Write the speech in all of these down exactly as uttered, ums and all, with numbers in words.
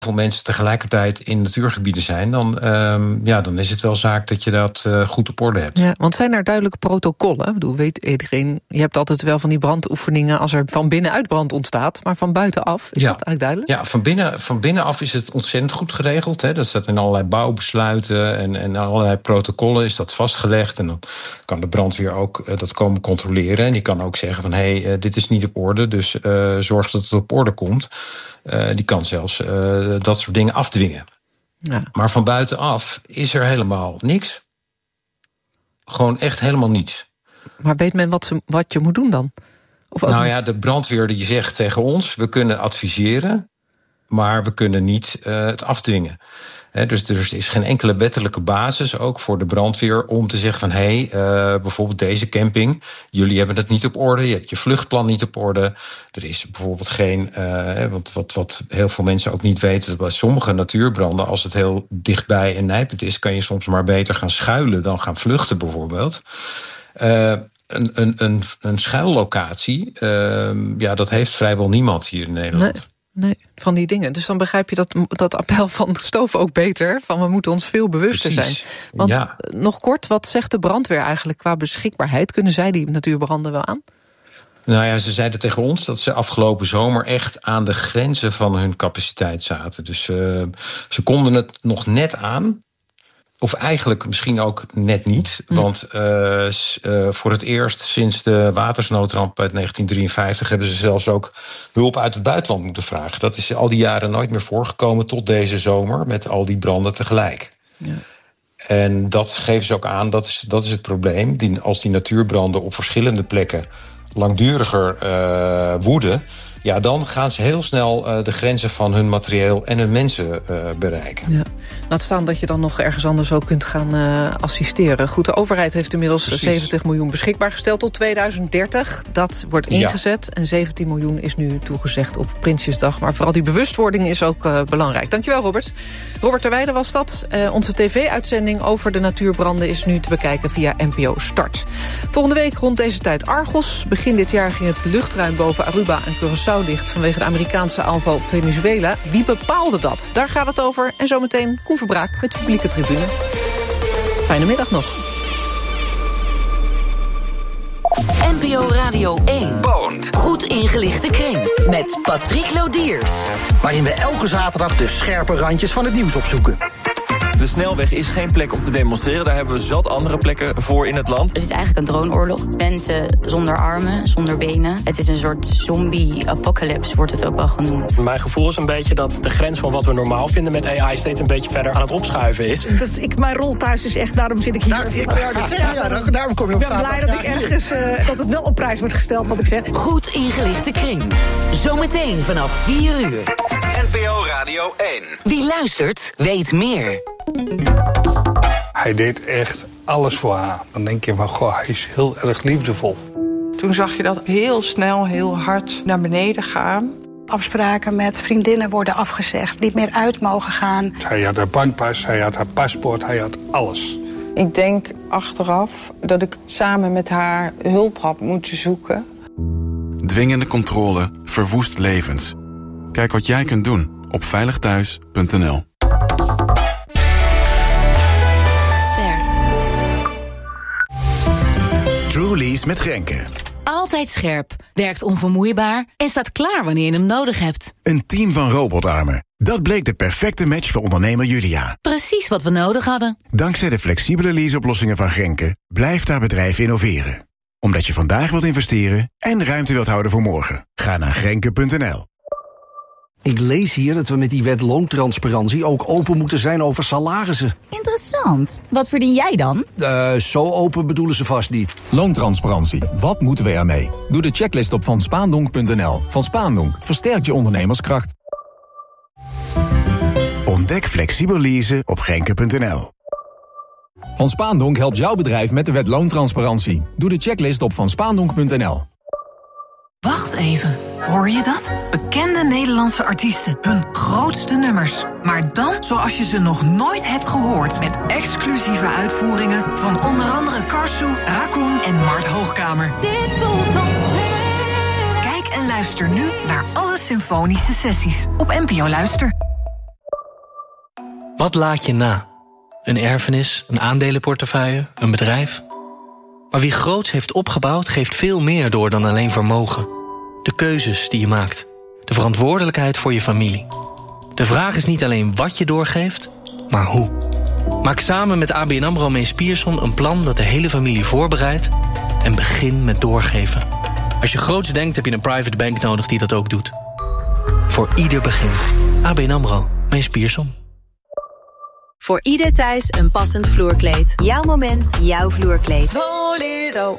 veel mensen tegelijkertijd in natuurgebieden zijn, dan, um, ja, dan is het wel zaak dat je dat uh, goed op orde hebt. Ja, want zijn er duidelijke protocollen? Ik bedoel, weet iedereen, je hebt altijd wel van die brandoefeningen als er van binnenuit brand ontstaat, maar van buitenaf, is ja. dat eigenlijk duidelijk? Ja, van, binnen, van binnenaf is het ontzettend goed geregeld. Hè. Dat staat in allerlei bouwbesluiten en, en allerlei protocollen is dat vastgelegd. En dan kan de brandweer ook uh, dat komen controleren. En die kan ook zeggen van, hé, hey, uh, dit is niet op orde, dus uh, zorg dat het op orde komt. Uh, die kan zelfs uh, dat soort dingen afdwingen. Ja. Maar van buitenaf is er helemaal niks. Gewoon echt helemaal niets. Maar weet men wat, ze, wat je moet doen dan? Of nou niet? ja, de brandweer die zegt tegen ons, we kunnen adviseren, maar we kunnen niet uh, het afdwingen. He, dus er is geen enkele wettelijke basis ook voor de brandweer om te zeggen van, hé, hey, uh, bijvoorbeeld deze camping, jullie hebben het niet op orde, je hebt je vluchtplan niet op orde. Er is bijvoorbeeld geen, uh, want wat, wat heel veel mensen ook niet weten, dat bij sommige natuurbranden, als het heel dichtbij en nijpend is, kan je soms maar beter gaan schuilen dan gaan vluchten bijvoorbeeld. Uh, een, een, een, een schuillocatie, uh, ja, dat heeft vrijwel niemand hier in Nederland. Nee. Nee, van die dingen. Dus dan begrijp je dat, dat appel van Stoof ook beter. Van we moeten ons veel bewuster Precies. zijn. Want ja. nog kort, wat zegt de brandweer eigenlijk qua beschikbaarheid? Kunnen zij die natuurbranden wel aan? Nou ja, ze zeiden tegen ons dat ze afgelopen zomer echt aan de grenzen van hun capaciteit zaten. Dus uh, ze konden het nog net aan. Of eigenlijk misschien ook net niet. Hm. Want uh, uh, voor het eerst sinds de watersnoodramp uit negentien drieënvijftig... hebben ze zelfs ook hulp uit het buitenland moeten vragen. Dat is al die jaren nooit meer voorgekomen tot deze zomer, met al die branden tegelijk. Ja. En dat geven ze ook aan, dat is, dat is het probleem. Die, als die natuurbranden op verschillende plekken langduriger uh, woeden, ja, dan gaan ze heel snel uh, de grenzen van hun materieel en hun mensen uh, bereiken. Ja. Laat staan dat je dan nog ergens anders ook kunt gaan uh, assisteren. Goed, de overheid heeft inmiddels Precies. zeventig miljoen beschikbaar gesteld tot tweeduizend dertig. Dat wordt ingezet ja. en zeventien miljoen is nu toegezegd op Prinsjesdag. Maar vooral die bewustwording is ook uh, belangrijk. Dankjewel, Robert. Robert Terweijden was dat. Uh, onze tv-uitzending over de natuurbranden is nu te bekijken via N P O Start. Volgende week rond deze tijd Argos. Begin dit jaar ging het luchtruim boven Aruba en Curaçao dicht vanwege de Amerikaanse aanval op Venezuela. Wie bepaalde dat? Daar gaat het over. En zometeen Koen Verbraak met de publieke tribune. Fijne middag nog. N P O Radio één. Bond. Goed ingelichte kring. Met Patrick Lodiers. Waarin we elke zaterdag de scherpe randjes van het nieuws opzoeken. De snelweg is geen plek om te demonstreren. Daar hebben we zat andere plekken voor in het land. Het is eigenlijk een droneoorlog. Mensen zonder armen, zonder benen. Het is een soort zombie-apocalypse, wordt het ook wel genoemd. Mijn gevoel is een beetje dat de grens van wat we normaal vinden met A I steeds een beetje verder aan het opschuiven is. Dat ik, mijn rol thuis is echt, daarom zit ik hier. Daar, ik, ja, dat zeg, ja, daar, daarom kom je op. Ik ben blij dat ik ergens, uh, dat het wel op prijs wordt gesteld, wat ik zeg. Goed ingelichte kring. Zometeen vanaf vier uur. N P O Radio één. Wie luistert, weet meer. Hij deed echt alles voor haar. Dan denk je van, goh, hij is heel erg liefdevol. Toen zag je dat heel snel, heel hard naar beneden gaan. Afspraken met vriendinnen worden afgezegd, niet meer uit mogen gaan. Hij had haar bankpas, hij had haar paspoort, hij had alles. Ik denk achteraf dat ik samen met haar hulp had moeten zoeken. Dwingende controle verwoest levens. Kijk wat jij kunt doen op veilig thuis punt n l. Truly's met Grenke. Altijd scherp, werkt onvermoeibaar en staat klaar wanneer je hem nodig hebt. Een team van robotarmen. Dat bleek de perfecte match voor ondernemer Julia. Precies wat we nodig hadden. Dankzij de flexibele leaseoplossingen van Grenke blijft haar bedrijf innoveren. Omdat je vandaag wilt investeren en ruimte wilt houden voor morgen. Ga naar grenke punt n l. Ik lees hier dat we met die wet loontransparantie ook open moeten zijn over salarissen. Interessant. Wat verdien jij dan? Uh, zo open bedoelen ze vast niet. Loontransparantie. Wat moeten we ermee? Doe de checklist op van spaandonk punt n l. Van Spaandonk versterkt je ondernemerskracht. Ontdek flexibel leasen op grenke punt n l. Van Spaandonk helpt jouw bedrijf met de wet loontransparantie. Doe de checklist op van spaandonk punt n l. Wacht even, hoor je dat? Bekende Nederlandse artiesten, hun grootste nummers. Maar dan zoals je ze nog nooit hebt gehoord. Met exclusieve uitvoeringen van onder andere Karsu, Raccoon en Mart Hoogkamer. Dit voelt als Kijk en luister nu naar alle symfonische sessies op N P O Luister. Wat laat je na? Een erfenis, een aandelenportefeuille, een bedrijf? Maar wie groots heeft opgebouwd, geeft veel meer door dan alleen vermogen. De keuzes die je maakt. De verantwoordelijkheid voor je familie. De vraag is niet alleen wat je doorgeeft, maar hoe. Maak samen met A B N AMRO Mees Pierson een plan dat de hele familie voorbereidt en begin met doorgeven. Als je groots denkt, heb je een private bank nodig die dat ook doet. Voor ieder begin. A B N AMRO Mees Pierson. Voor ieder thuis een passend vloerkleed. Jouw moment, jouw vloerkleed. Volero.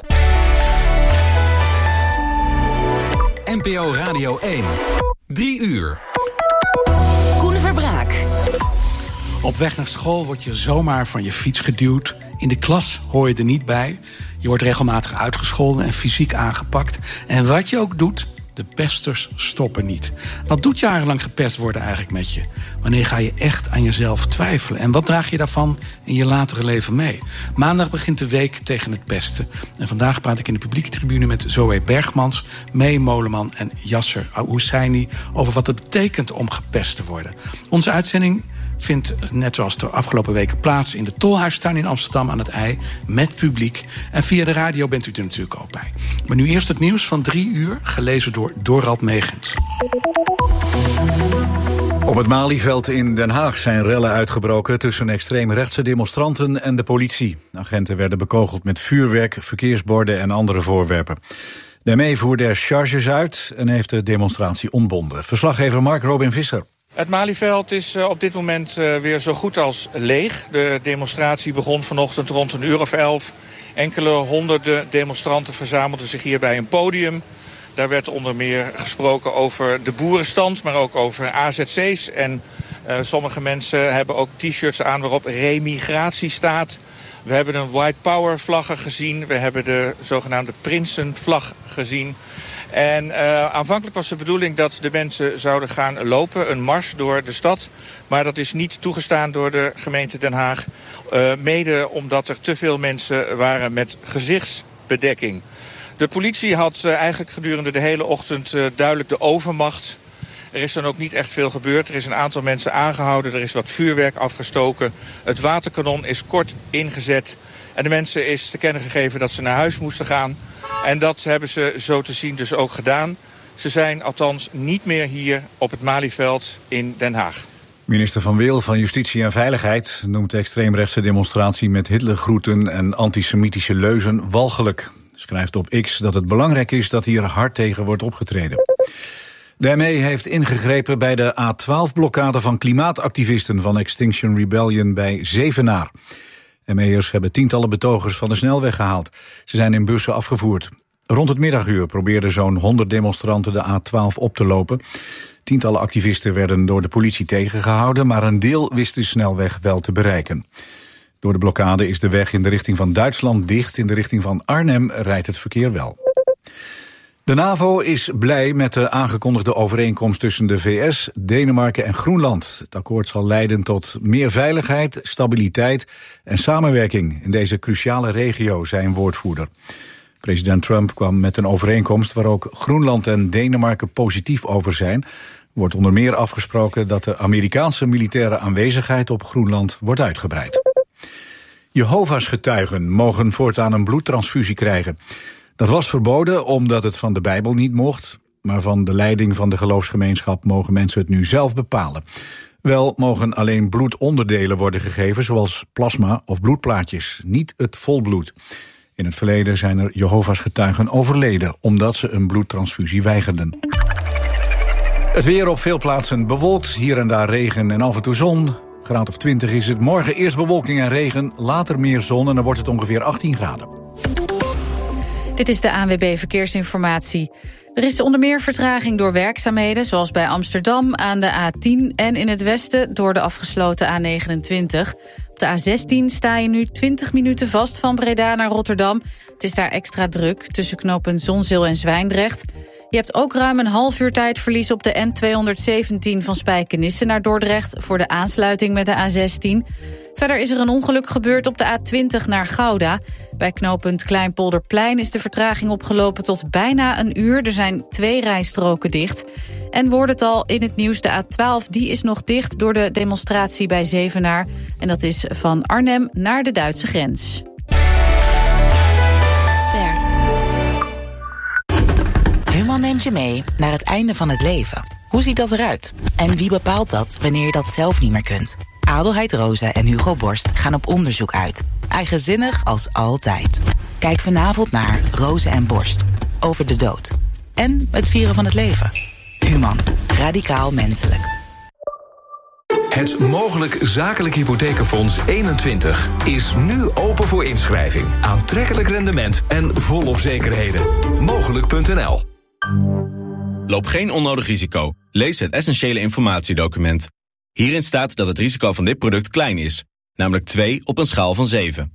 N P O Radio één. Drie uur. Koen Verbraak. Op weg naar school word je zomaar van je fiets geduwd. In de klas hoor je er niet bij. Je wordt regelmatig uitgescholden en fysiek aangepakt. En wat je ook doet, de pesters stoppen niet. Wat doet jarenlang gepest worden eigenlijk met je? Wanneer ga je echt aan jezelf twijfelen? En wat draag je daarvan in je latere leven mee? Maandag begint de week tegen het pesten. En vandaag praat ik in de publieke tribune met Zoe Bergmans, Mee Moleman en Yasser Husseini over wat het betekent om gepest te worden. Onze uitzending vindt net zoals de afgelopen weken plaats in de Tolhuistuin in Amsterdam aan het IJ met publiek. En via de radio bent u er natuurlijk ook bij. Maar nu eerst het nieuws van drie uur, gelezen door Dorald Megens. Op het Malieveld in Den Haag zijn rellen uitgebroken tussen extreemrechtse demonstranten en de politie. Agenten werden bekogeld met vuurwerk, verkeersborden en andere voorwerpen. De M E voerde er charges uit en heeft de demonstratie ontbonden. Verslaggever Mark Robin Visser. Het Malieveld is op dit moment weer zo goed als leeg. De demonstratie begon vanochtend rond een uur of elf. Enkele honderden demonstranten verzamelden zich hier bij een podium. Daar werd onder meer gesproken over de boerenstand, maar ook over A Z C's. En uh, sommige mensen hebben ook t-shirts aan waarop remigratie staat. We hebben een White Power vlaggen gezien. We hebben de zogenaamde Prinsenvlag gezien. En uh, aanvankelijk was de bedoeling dat de mensen zouden gaan lopen, een mars door de stad. Maar dat is niet toegestaan door de gemeente Den Haag. Uh, mede omdat er te veel mensen waren met gezichtsbedekking. De politie had uh, eigenlijk gedurende de hele ochtend uh, duidelijk de overmacht. Er is dan ook niet echt veel gebeurd. Er is een aantal mensen aangehouden, er is wat vuurwerk afgestoken. Het waterkanon is kort ingezet. En de mensen is te kennen gegeven dat ze naar huis moesten gaan. En dat hebben ze zo te zien dus ook gedaan. Ze zijn althans niet meer hier op het Malieveld in Den Haag. Minister Van Wil van Justitie en Veiligheid noemt de extreemrechtse demonstratie met Hitlergroeten en antisemitische leuzen walgelijk. Schrijft op X dat het belangrijk is dat hier hard tegen wordt opgetreden. De M E heeft ingegrepen bij de A twaalf blokkade van klimaatactivisten van Extinction Rebellion bij Zevenaar. M E'ers hebben tientallen betogers van de snelweg gehaald. Ze zijn in bussen afgevoerd. Rond het middaguur probeerden zo'n honderd demonstranten de A twaalf op te lopen. Tientallen activisten werden door de politie tegengehouden, maar een deel wist de snelweg wel te bereiken. Door de blokkade is de weg in de richting van Duitsland dicht. In de richting van Arnhem rijdt het verkeer wel. De NAVO is blij met de aangekondigde overeenkomst tussen de V S, Denemarken en Groenland. Het akkoord zal leiden tot meer veiligheid, stabiliteit en samenwerking in deze cruciale regio, zei een woordvoerder. President Trump kwam met een overeenkomst waar ook Groenland en Denemarken positief over zijn. Er wordt onder meer afgesproken dat de Amerikaanse militaire aanwezigheid op Groenland wordt uitgebreid. Jehovah's getuigen mogen voortaan een bloedtransfusie krijgen. Dat was verboden omdat het van de Bijbel niet mocht, maar van de leiding van de geloofsgemeenschap mogen mensen het nu zelf bepalen. Wel mogen alleen bloedonderdelen worden gegeven, zoals plasma of bloedplaatjes, niet het volbloed. In het verleden zijn er Jehovah's getuigen overleden omdat ze een bloedtransfusie weigerden. Het weer op veel plaatsen bewolkt, hier en daar regen en af en toe zon. Graad of twintig is het. Morgen eerst bewolking en regen, later meer zon en dan wordt het ongeveer achttien graden. Dit is de A N W B Verkeersinformatie. Er is onder meer vertraging door werkzaamheden, zoals bij Amsterdam aan de A tien en in het westen door de afgesloten A negenentwintig. Op de A zestien sta je nu twintig minuten vast van Breda naar Rotterdam. Het is daar extra druk tussen knooppunt Zonzeel en Zwijndrecht. Je hebt ook ruim een half uur tijdverlies op de N tweehonderdzeventien van Spijkenisse naar Dordrecht voor de aansluiting met de A zestien. Verder is er een ongeluk gebeurd op de A twintig naar Gouda. Bij knooppunt Kleinpolderplein is de vertraging opgelopen tot bijna een uur. Er zijn twee rijstroken dicht. En wordt het al in het nieuws, de A twaalf, die is nog dicht door de demonstratie bij Zevenaar. En dat is van Arnhem naar de Duitse grens. Ster. Human neemt je mee naar het einde van het leven. Hoe ziet dat eruit? En wie bepaalt dat wanneer je dat zelf niet meer kunt? Adelheid Rozen en Hugo Borst gaan op onderzoek uit. Eigenzinnig als altijd. Kijk vanavond naar Rozen en Borst. Over de dood. En het vieren van het leven. Human. Radicaal menselijk. Het Mogelijk Zakelijk Hypothekenfonds eenentwintig is nu open voor inschrijving. Aantrekkelijk rendement en volop zekerheden. Mogelijk punt n l. Loop geen onnodig risico. Lees het essentiële informatiedocument. Hierin staat dat het risico van dit product klein is. Namelijk twee op een schaal van zeven.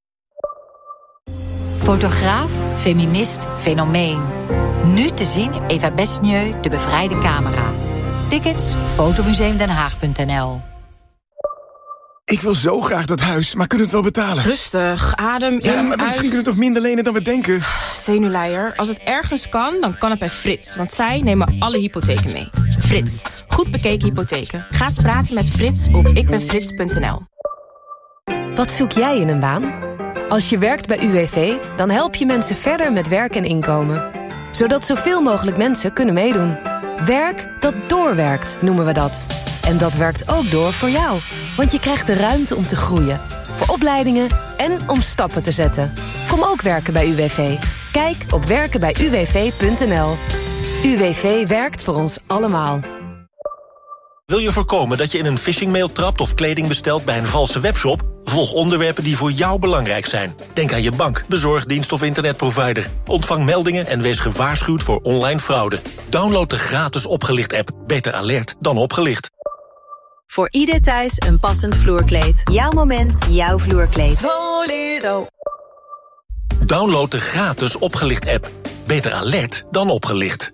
Fotograaf, feminist, fenomeen. Nu te zien in Eva Besnieu, De Bevrijde Camera. Tickets, fotomuseum den haag punt n l. Ik wil zo graag dat huis, maar kunnen we het wel betalen? Rustig, adem in, Ja, maar misschien uit. kunnen we toch minder lenen dan we denken? Zenuwleier, als het ergens kan, dan kan het bij Frits. Want zij nemen alle hypotheken mee. Frits, goed bekeken hypotheken. Ga eens praten met Frits op ikbenfrits punt n l. Wat zoek jij in een baan? Als je werkt bij U W V, dan help je mensen verder met werk en inkomen. Zodat zoveel mogelijk mensen kunnen meedoen. Werk dat doorwerkt, noemen we dat. En dat werkt ook door voor jou. Want je krijgt de ruimte om te groeien. Voor opleidingen en om stappen te zetten. Kom ook werken bij U W V. Kijk op werken bij u w v punt n l. U W V werkt voor ons allemaal. Wil je voorkomen dat je in een phishingmail trapt of kleding bestelt bij een valse webshop? Volg onderwerpen die voor jou belangrijk zijn. Denk aan je bank, bezorgdienst of internetprovider. Ontvang meldingen en wees gewaarschuwd voor online fraude. Download de gratis Opgelicht-app. Beter alert dan opgelicht. Voor ieder thuis een passend vloerkleed. Jouw moment, jouw vloerkleed. Voledo. Download de gratis Opgelicht-app. Beter alert dan opgelicht.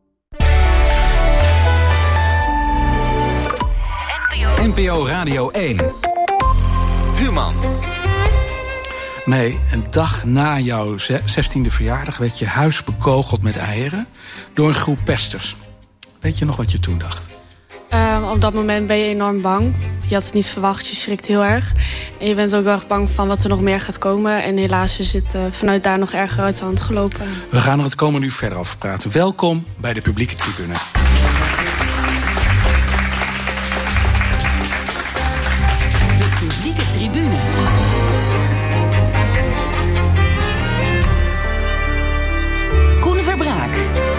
N P O Radio één. Human. Nee, een dag na jouw zestiende verjaardag werd je huis bekogeld met eieren door een groep pesters. Weet je nog wat je toen dacht? Um, op dat moment ben je enorm bang. Je had het niet verwacht, je schrikt heel erg. En je bent ook wel erg bang van wat er nog meer gaat komen. En helaas is het uh, vanuit daar nog erger uit de hand gelopen. We gaan er het komende uur verder over praten. Welkom bij de publieke tribune. De publieke tribune. Koen Verbraak.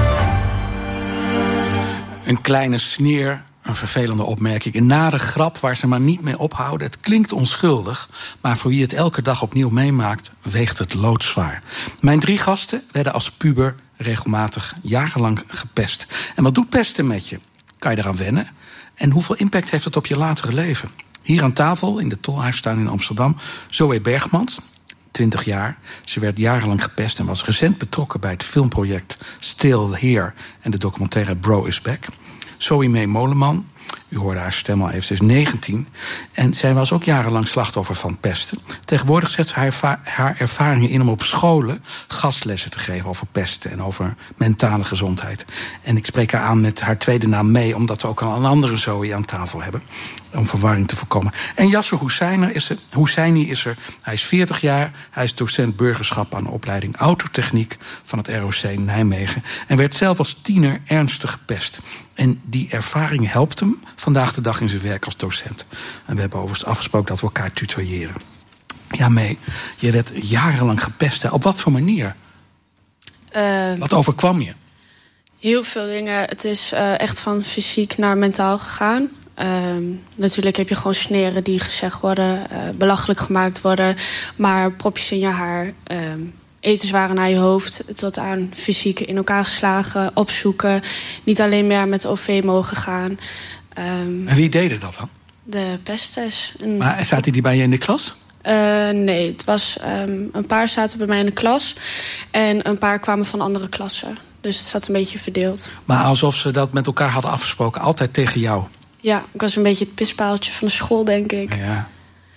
Een kleine sneer, een vervelende opmerking, een nare grap waar ze maar niet mee ophouden. Het klinkt onschuldig, maar voor wie het elke dag opnieuw meemaakt, weegt het loodzwaar. Mijn drie gasten werden als puber regelmatig jarenlang gepest. En wat doet pesten met je? Kan je eraan wennen? En hoeveel impact heeft het op je latere leven? Hier aan tafel, in de Tolhuistuin in Amsterdam, Zoe Bergmans, twintig jaar. Ze werd jarenlang gepest en was recent betrokken bij het filmproject Still Here en de documentaire Bro is Back. Zoe Mee Molenman, u hoorde haar stem al even, ze is negentien. En zij was ook jarenlang slachtoffer van pesten. Tegenwoordig zet ze haar, erva- haar ervaringen in om op scholen gastlessen te geven over pesten en over mentale gezondheid. En ik spreek haar aan met haar tweede naam Mee, omdat we ook al een andere Zoe aan tafel hebben, om verwarring te voorkomen. En Yasser Husseini is er. Husseini is er. Hij is veertig jaar. Hij is docent burgerschap aan de opleiding Autotechniek van het R O C Nijmegen. En werd zelf als tiener ernstig gepest. En die ervaring helpt hem vandaag de dag in zijn werk als docent. En we hebben overigens afgesproken dat we elkaar tutoyeren. Ja, Mee, je werd jarenlang gepest. Hè? Op wat voor manier? Uh, wat overkwam je? Heel veel dingen. Het is uh, echt van fysiek naar mentaal gegaan. Um, natuurlijk heb je gewoon sneren die gezegd worden, uh, belachelijk gemaakt worden, maar propjes in je haar, um, etenswaren naar je hoofd, tot aan fysiek in elkaar geslagen, opzoeken, niet alleen meer met de O V mogen gaan. Um, en wie deden dat dan? De pesters. En, maar zaten die bij je in de klas? Uh, nee, het was um, een paar zaten bij mij in de klas en een paar kwamen van andere klassen. Dus het zat een beetje verdeeld. Maar alsof ze dat met elkaar hadden afgesproken, altijd tegen jou? Ja, ik was een beetje het pispaaltje van de school, denk ik. Ja.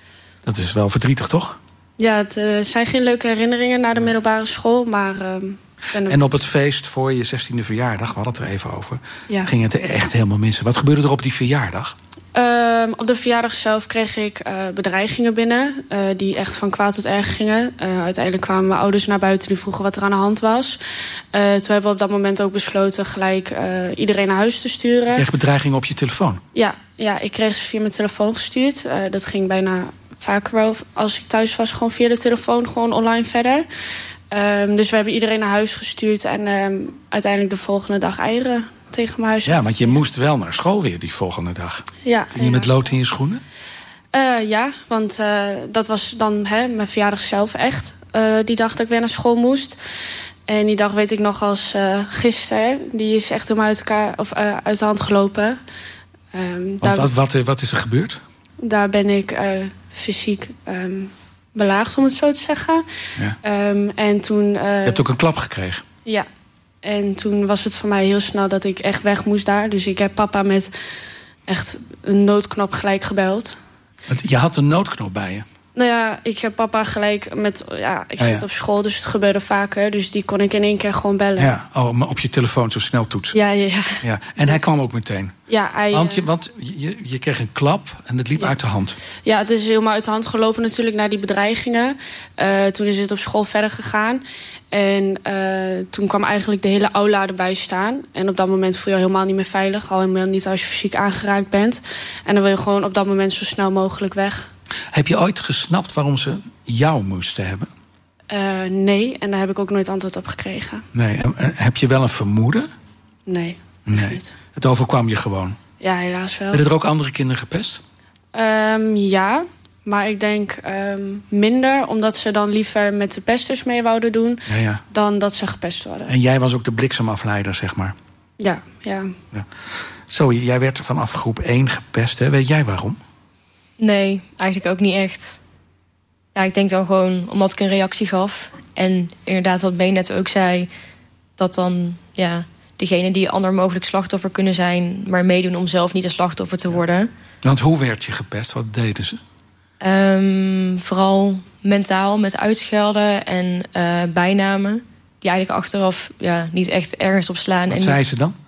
Dat is wel verdrietig, toch? Ja, het uh, zijn geen leuke herinneringen naar de middelbare school, maar... Uh, ben en op het feest voor je zestiende verjaardag, we hadden het er even over... Ja. ging het echt helemaal mis. Wat gebeurde er op die verjaardag? Uh, op de verjaardag zelf kreeg ik uh, bedreigingen binnen... Uh, die echt van kwaad tot erg gingen. Uh, uiteindelijk kwamen mijn ouders naar buiten die vroegen wat er aan de hand was. Uh, toen hebben we op dat moment ook besloten gelijk uh, iedereen naar huis te sturen. Je kreeg bedreigingen op je telefoon? Ja, ja, ik kreeg ze via mijn telefoon gestuurd. Uh, dat ging bijna vaker wel, als ik thuis was, gewoon via de telefoon, gewoon online verder. Um, dus we hebben iedereen naar huis gestuurd en um, uiteindelijk de volgende dag eieren tegen mijn huis. Ja, want je moest wel naar school weer die volgende dag. Ja. Ging je met lood in je schoenen? Uh, ja, want uh, dat was dan hè, mijn verjaardag zelf echt. Uh, die dag dat ik weer naar school moest. En die dag weet ik nog als uh, gisteren. Die is echt helemaal uit, elkaar, of, uh, uit de hand gelopen. Um, wat, daar, wat, wat, wat is er gebeurd? Daar ben ik uh, fysiek... Um, belaagd, om het zo te zeggen. Ja. Um, en toen... Uh, je hebt ook een klap gekregen? Ja. En toen was het voor mij heel snel dat ik echt weg moest daar. Dus ik heb papa met echt een noodknop gelijk gebeld. Want je had een noodknop bij je? Nou ja, ik heb papa gelijk met... Ja, ik zit ja, ja. op school, dus het gebeurde vaker. Dus die kon ik in één keer gewoon bellen. Ja, oh, maar op je telefoon zo snel toetsen. Ja, ja, ja. ja. En hij kwam ook meteen? Ja, hij... Want je, want je, je kreeg een klap en het liep ja. uit de hand. Ja, het is helemaal uit de hand gelopen natuurlijk naar die bedreigingen. Uh, toen is het op school verder gegaan. En uh, toen kwam eigenlijk de hele aula erbij staan. En op dat moment voel je je helemaal niet meer veilig. Al helemaal niet als je fysiek aangeraakt bent. En dan wil je gewoon op dat moment zo snel mogelijk weg. Heb je ooit gesnapt waarom ze jou moesten hebben? Uh, nee, en daar heb ik ook nooit antwoord op gekregen. Nee, heb je wel een vermoeden? Nee, nee. niet. Het overkwam je gewoon? Ja, helaas wel. Werden er ook andere kinderen gepest? Um, ja, maar ik denk um, minder, omdat ze dan liever met de pesters mee wouden doen... Ja, ja. dan dat ze gepest worden. En jij was ook de bliksemafleider, zeg maar? Ja, ja. ja. Zo, jij werd vanaf groep één gepest, hè? Weet jij waarom? Nee, eigenlijk ook niet echt. Ja, ik denk dan gewoon omdat ik een reactie gaf. En inderdaad, wat Ben net ook zei... dat dan ja, degenen die ander mogelijk slachtoffer kunnen zijn... maar meedoen om zelf niet een slachtoffer te worden. Want hoe werd je gepest? Wat deden ze? Um, vooral mentaal, met uitschelden en uh, bijnamen... die eigenlijk achteraf ja, niet echt ergens op slaan. Wat en zei ze dan?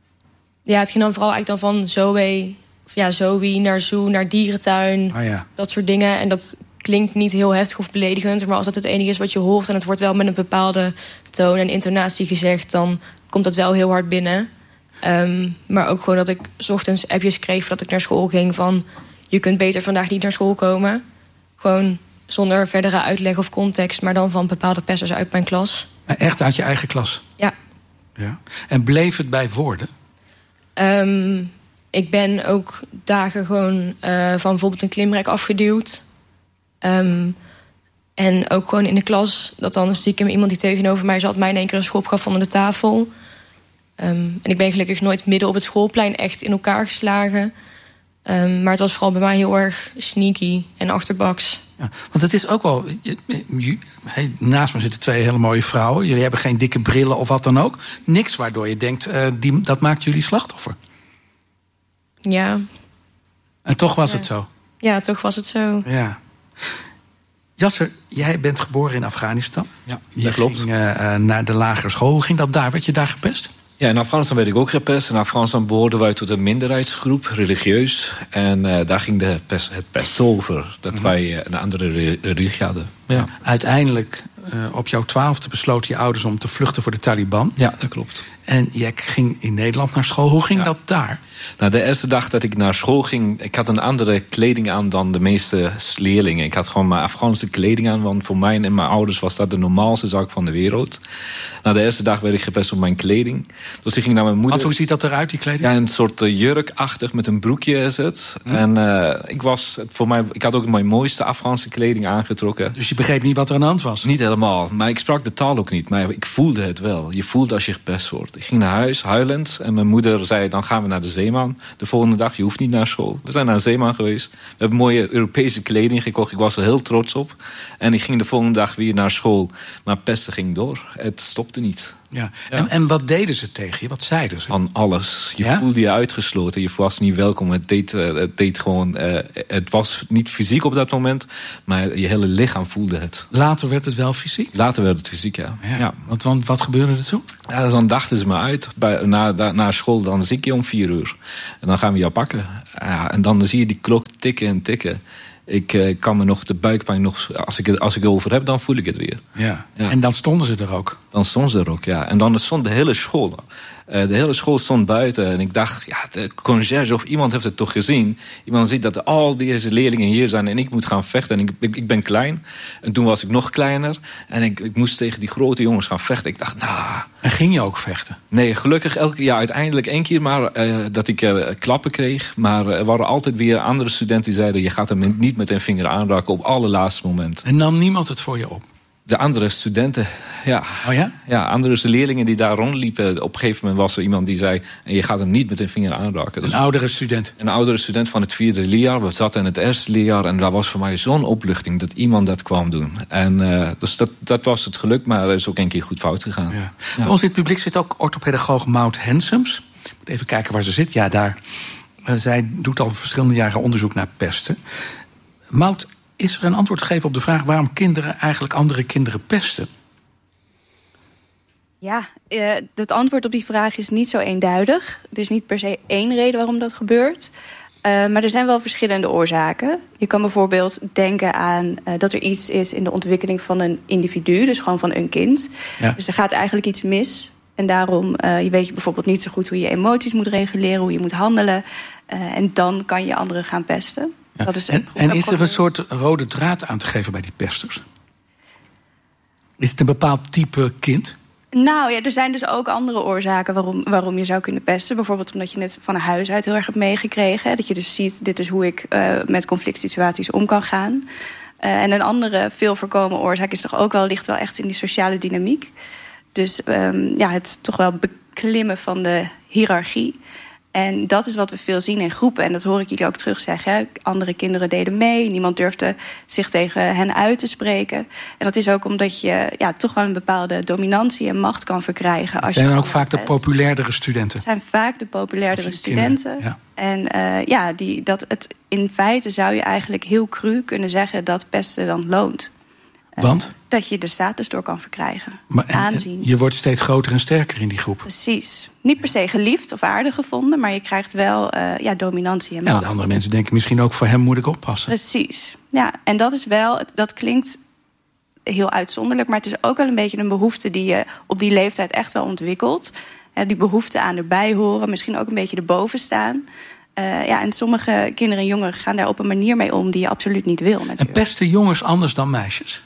Ja, het ging dan vooral eigenlijk dan van Zoe... Ja, Zoe, naar zoo, naar dierentuin, oh ja. dat soort dingen. En dat klinkt niet heel heftig of beledigend... maar als dat het enige is wat je hoort... en het wordt wel met een bepaalde toon en intonatie gezegd... dan komt dat wel heel hard binnen. Um, maar ook gewoon dat ik 's ochtends appjes kreeg voordat ik naar school ging... van je kunt beter vandaag niet naar school komen. Gewoon zonder verdere uitleg of context... maar dan van bepaalde pesters uit mijn klas. Maar echt uit je eigen klas? Ja. ja. En bleef het bij woorden? Um, Ik ben ook dagen gewoon uh, van bijvoorbeeld een klimrek afgeduwd. Um, en ook gewoon in de klas, dat dan stiekem iemand die tegenover mij zat... mij in één keer een schop gaf onder de tafel. Um, en ik ben gelukkig nooit midden op het schoolplein echt in elkaar geslagen. Um, maar het was vooral bij mij heel erg sneaky en achterbaks. Ja, want het is ook wel... Je, je, hey, naast me zitten twee hele mooie vrouwen. Jullie hebben geen dikke brillen of wat dan ook. Niks waardoor je denkt, uh, die, dat maakt jullie slachtoffer. Ja. En toch was ja. het zo? Ja, toch was het zo. Ja. Jasser, jij bent geboren in Afghanistan. Ja, dat je klopt. ging uh, naar de lagere school. Hoe ging dat daar? Werd je daar gepest? Ja, in Afghanistan werd ik ook gepest. In Afghanistan behoorden wij tot een minderheidsgroep, religieus. En uh, daar ging de pest, het pest over. Dat mm-hmm. wij uh, een andere religie hadden. Ja. Ja. Uiteindelijk, uh, op jouw twaalfde besloten je ouders om te vluchten voor de Taliban. Ja, dat klopt. En jij ging in Nederland naar school. Hoe ging ja. dat daar? Nou, de eerste dag dat ik naar school ging... ik had een andere kleding aan dan de meeste leerlingen. Ik had gewoon mijn Afghaanse kleding aan... want voor mij en mijn ouders was dat de normaalste zaak van de wereld. Nou, de eerste dag werd ik gepest op mijn kleding. Dus ik ging naar mijn moeder... Want hoe ziet dat eruit, die kleding? Ja, een soort uh, jurkachtig met een broekje is het. Hm. En uh, ik was, voor mij, ik had ook mijn mooiste Afghaanse kleding aangetrokken. Dus je begreep niet wat er aan de hand was? Niet helemaal, maar ik sprak de taal ook niet. Maar ik voelde het wel. Je voelt als je gepest wordt. Ik ging naar huis, huilend. En mijn moeder zei, dan gaan we naar de Zeeman. De volgende dag, je hoeft niet naar school. We zijn naar de Zeeman geweest. We hebben mooie Europese kleding gekocht. Ik was er heel trots op. En ik ging de volgende dag weer naar school. Maar pesten ging door. Het stopte niet. Ja. Ja. En, en wat deden ze tegen je? Wat zeiden ze? Van alles. Je ja? voelde je uitgesloten. Je was niet welkom. Het deed, uh, het deed gewoon... Uh, het was niet fysiek op dat moment, maar je hele lichaam voelde het. Later werd het wel fysiek? Later werd het fysiek, ja. ja. ja. Want, want wat gebeurde er toen? Ja, dan dachten ze me uit. Bij, na, na school, dan zie ik je om vier uur. En dan gaan we jou pakken. Ja, en dan zie je die klok tikken en tikken. Ik uh, kan me nog de buikpijn nog... Als ik het, als ik het over heb, dan voel ik het weer. Ja. Ja. En dan stonden ze er ook? Dan stonden ze er ook, ja. En dan stond de hele school. Uh, de hele school stond buiten. En ik dacht, ja, de conciërge of iemand heeft het toch gezien. Iemand ziet dat al deze leerlingen hier zijn en ik moet gaan vechten. En ik, ik, ik ben klein. En toen was ik nog kleiner. En ik, ik moest tegen die grote jongens gaan vechten. Ik dacht, nou... Nah. En ging je ook vechten? Nee, gelukkig elke, ja, uiteindelijk één keer maar uh, dat ik uh, klappen kreeg. Maar er waren altijd weer andere studenten die zeiden... je gaat hem niet met een vinger aanraken op allerlaatste moment. En nam niemand het voor je op? De andere studenten, ja. Oh ja? Ja, andere leerlingen die daar rondliepen. Op een gegeven moment was er iemand die zei... je gaat hem niet met een vinger aanraken. Dus een oudere student? Een oudere student van het vierde leerjaar. We zaten in het eerste leerjaar. En dat was voor mij zo'n opluchting dat iemand dat kwam doen. En uh, dus dat, dat was het geluk, maar er is ook een keer goed fout gegaan. Ja. Ja. Bij ons in het publiek zit ook orthopedagoog Maud Hensems. Ik moet even kijken waar ze zit. Ja, daar. Uh, zij doet al verschillende jaren onderzoek naar pesten. Maud, is er een antwoord gegeven op de vraag waarom kinderen eigenlijk andere kinderen pesten? Ja, uh, het antwoord op die vraag is niet zo eenduidig. Er is niet per se één reden waarom dat gebeurt. Uh, maar er zijn wel verschillende oorzaken. Je kan bijvoorbeeld denken aan uh, dat er iets is in de ontwikkeling van een individu. Dus gewoon van een kind. Ja. Dus er gaat eigenlijk iets mis. En daarom uh, je weet je bijvoorbeeld niet zo goed hoe je emoties moet reguleren. Hoe je moet handelen. Uh, en dan kan je anderen gaan pesten. Ja. Dat is en, en is er een soort rode draad aan te geven bij die pesters? Is het een bepaald type kind? Nou ja, er zijn dus ook andere oorzaken waarom, waarom je zou kunnen pesten. Bijvoorbeeld omdat je het van huis uit heel erg hebt meegekregen. Dat je dus ziet, dit is hoe ik uh, met conflict situaties om kan gaan. Uh, en een andere veel voorkomen oorzaak is toch ook wel, ligt wel echt in die sociale dynamiek. Dus um, ja, het toch wel beklimmen van de hiërarchie. En dat is wat we veel zien in groepen. En dat hoor ik jullie ook terug zeggen. Hè. Andere kinderen deden mee. Niemand durfde zich tegen hen uit te spreken. En dat is ook omdat je ja, toch wel een bepaalde dominantie en macht kan verkrijgen. Het zijn ook vaak de populairdere studenten. Het zijn vaak de populairdere studenten. Ja. En uh, ja, die, dat het, in feite zou je eigenlijk heel cru kunnen zeggen dat pesten dan loont. Want? Uh, dat je de status door kan verkrijgen. Maar en, aanzien. Je wordt steeds groter en sterker in die groep. Precies. Niet per se geliefd of aardig gevonden, maar je krijgt wel uh, ja, dominantie en macht. Ja, andere mensen denken misschien ook, voor hem moet ik oppassen. Precies. Ja, en dat is wel, dat klinkt heel uitzonderlijk, maar het is ook wel een beetje een behoefte die je op die leeftijd echt wel ontwikkelt. Ja, die behoefte aan erbij horen, misschien ook een beetje erboven staan. Uh, ja, en sommige kinderen en jongeren gaan daar op een manier mee om die je absoluut niet wil. Natuurlijk. En pesten jongens anders dan meisjes?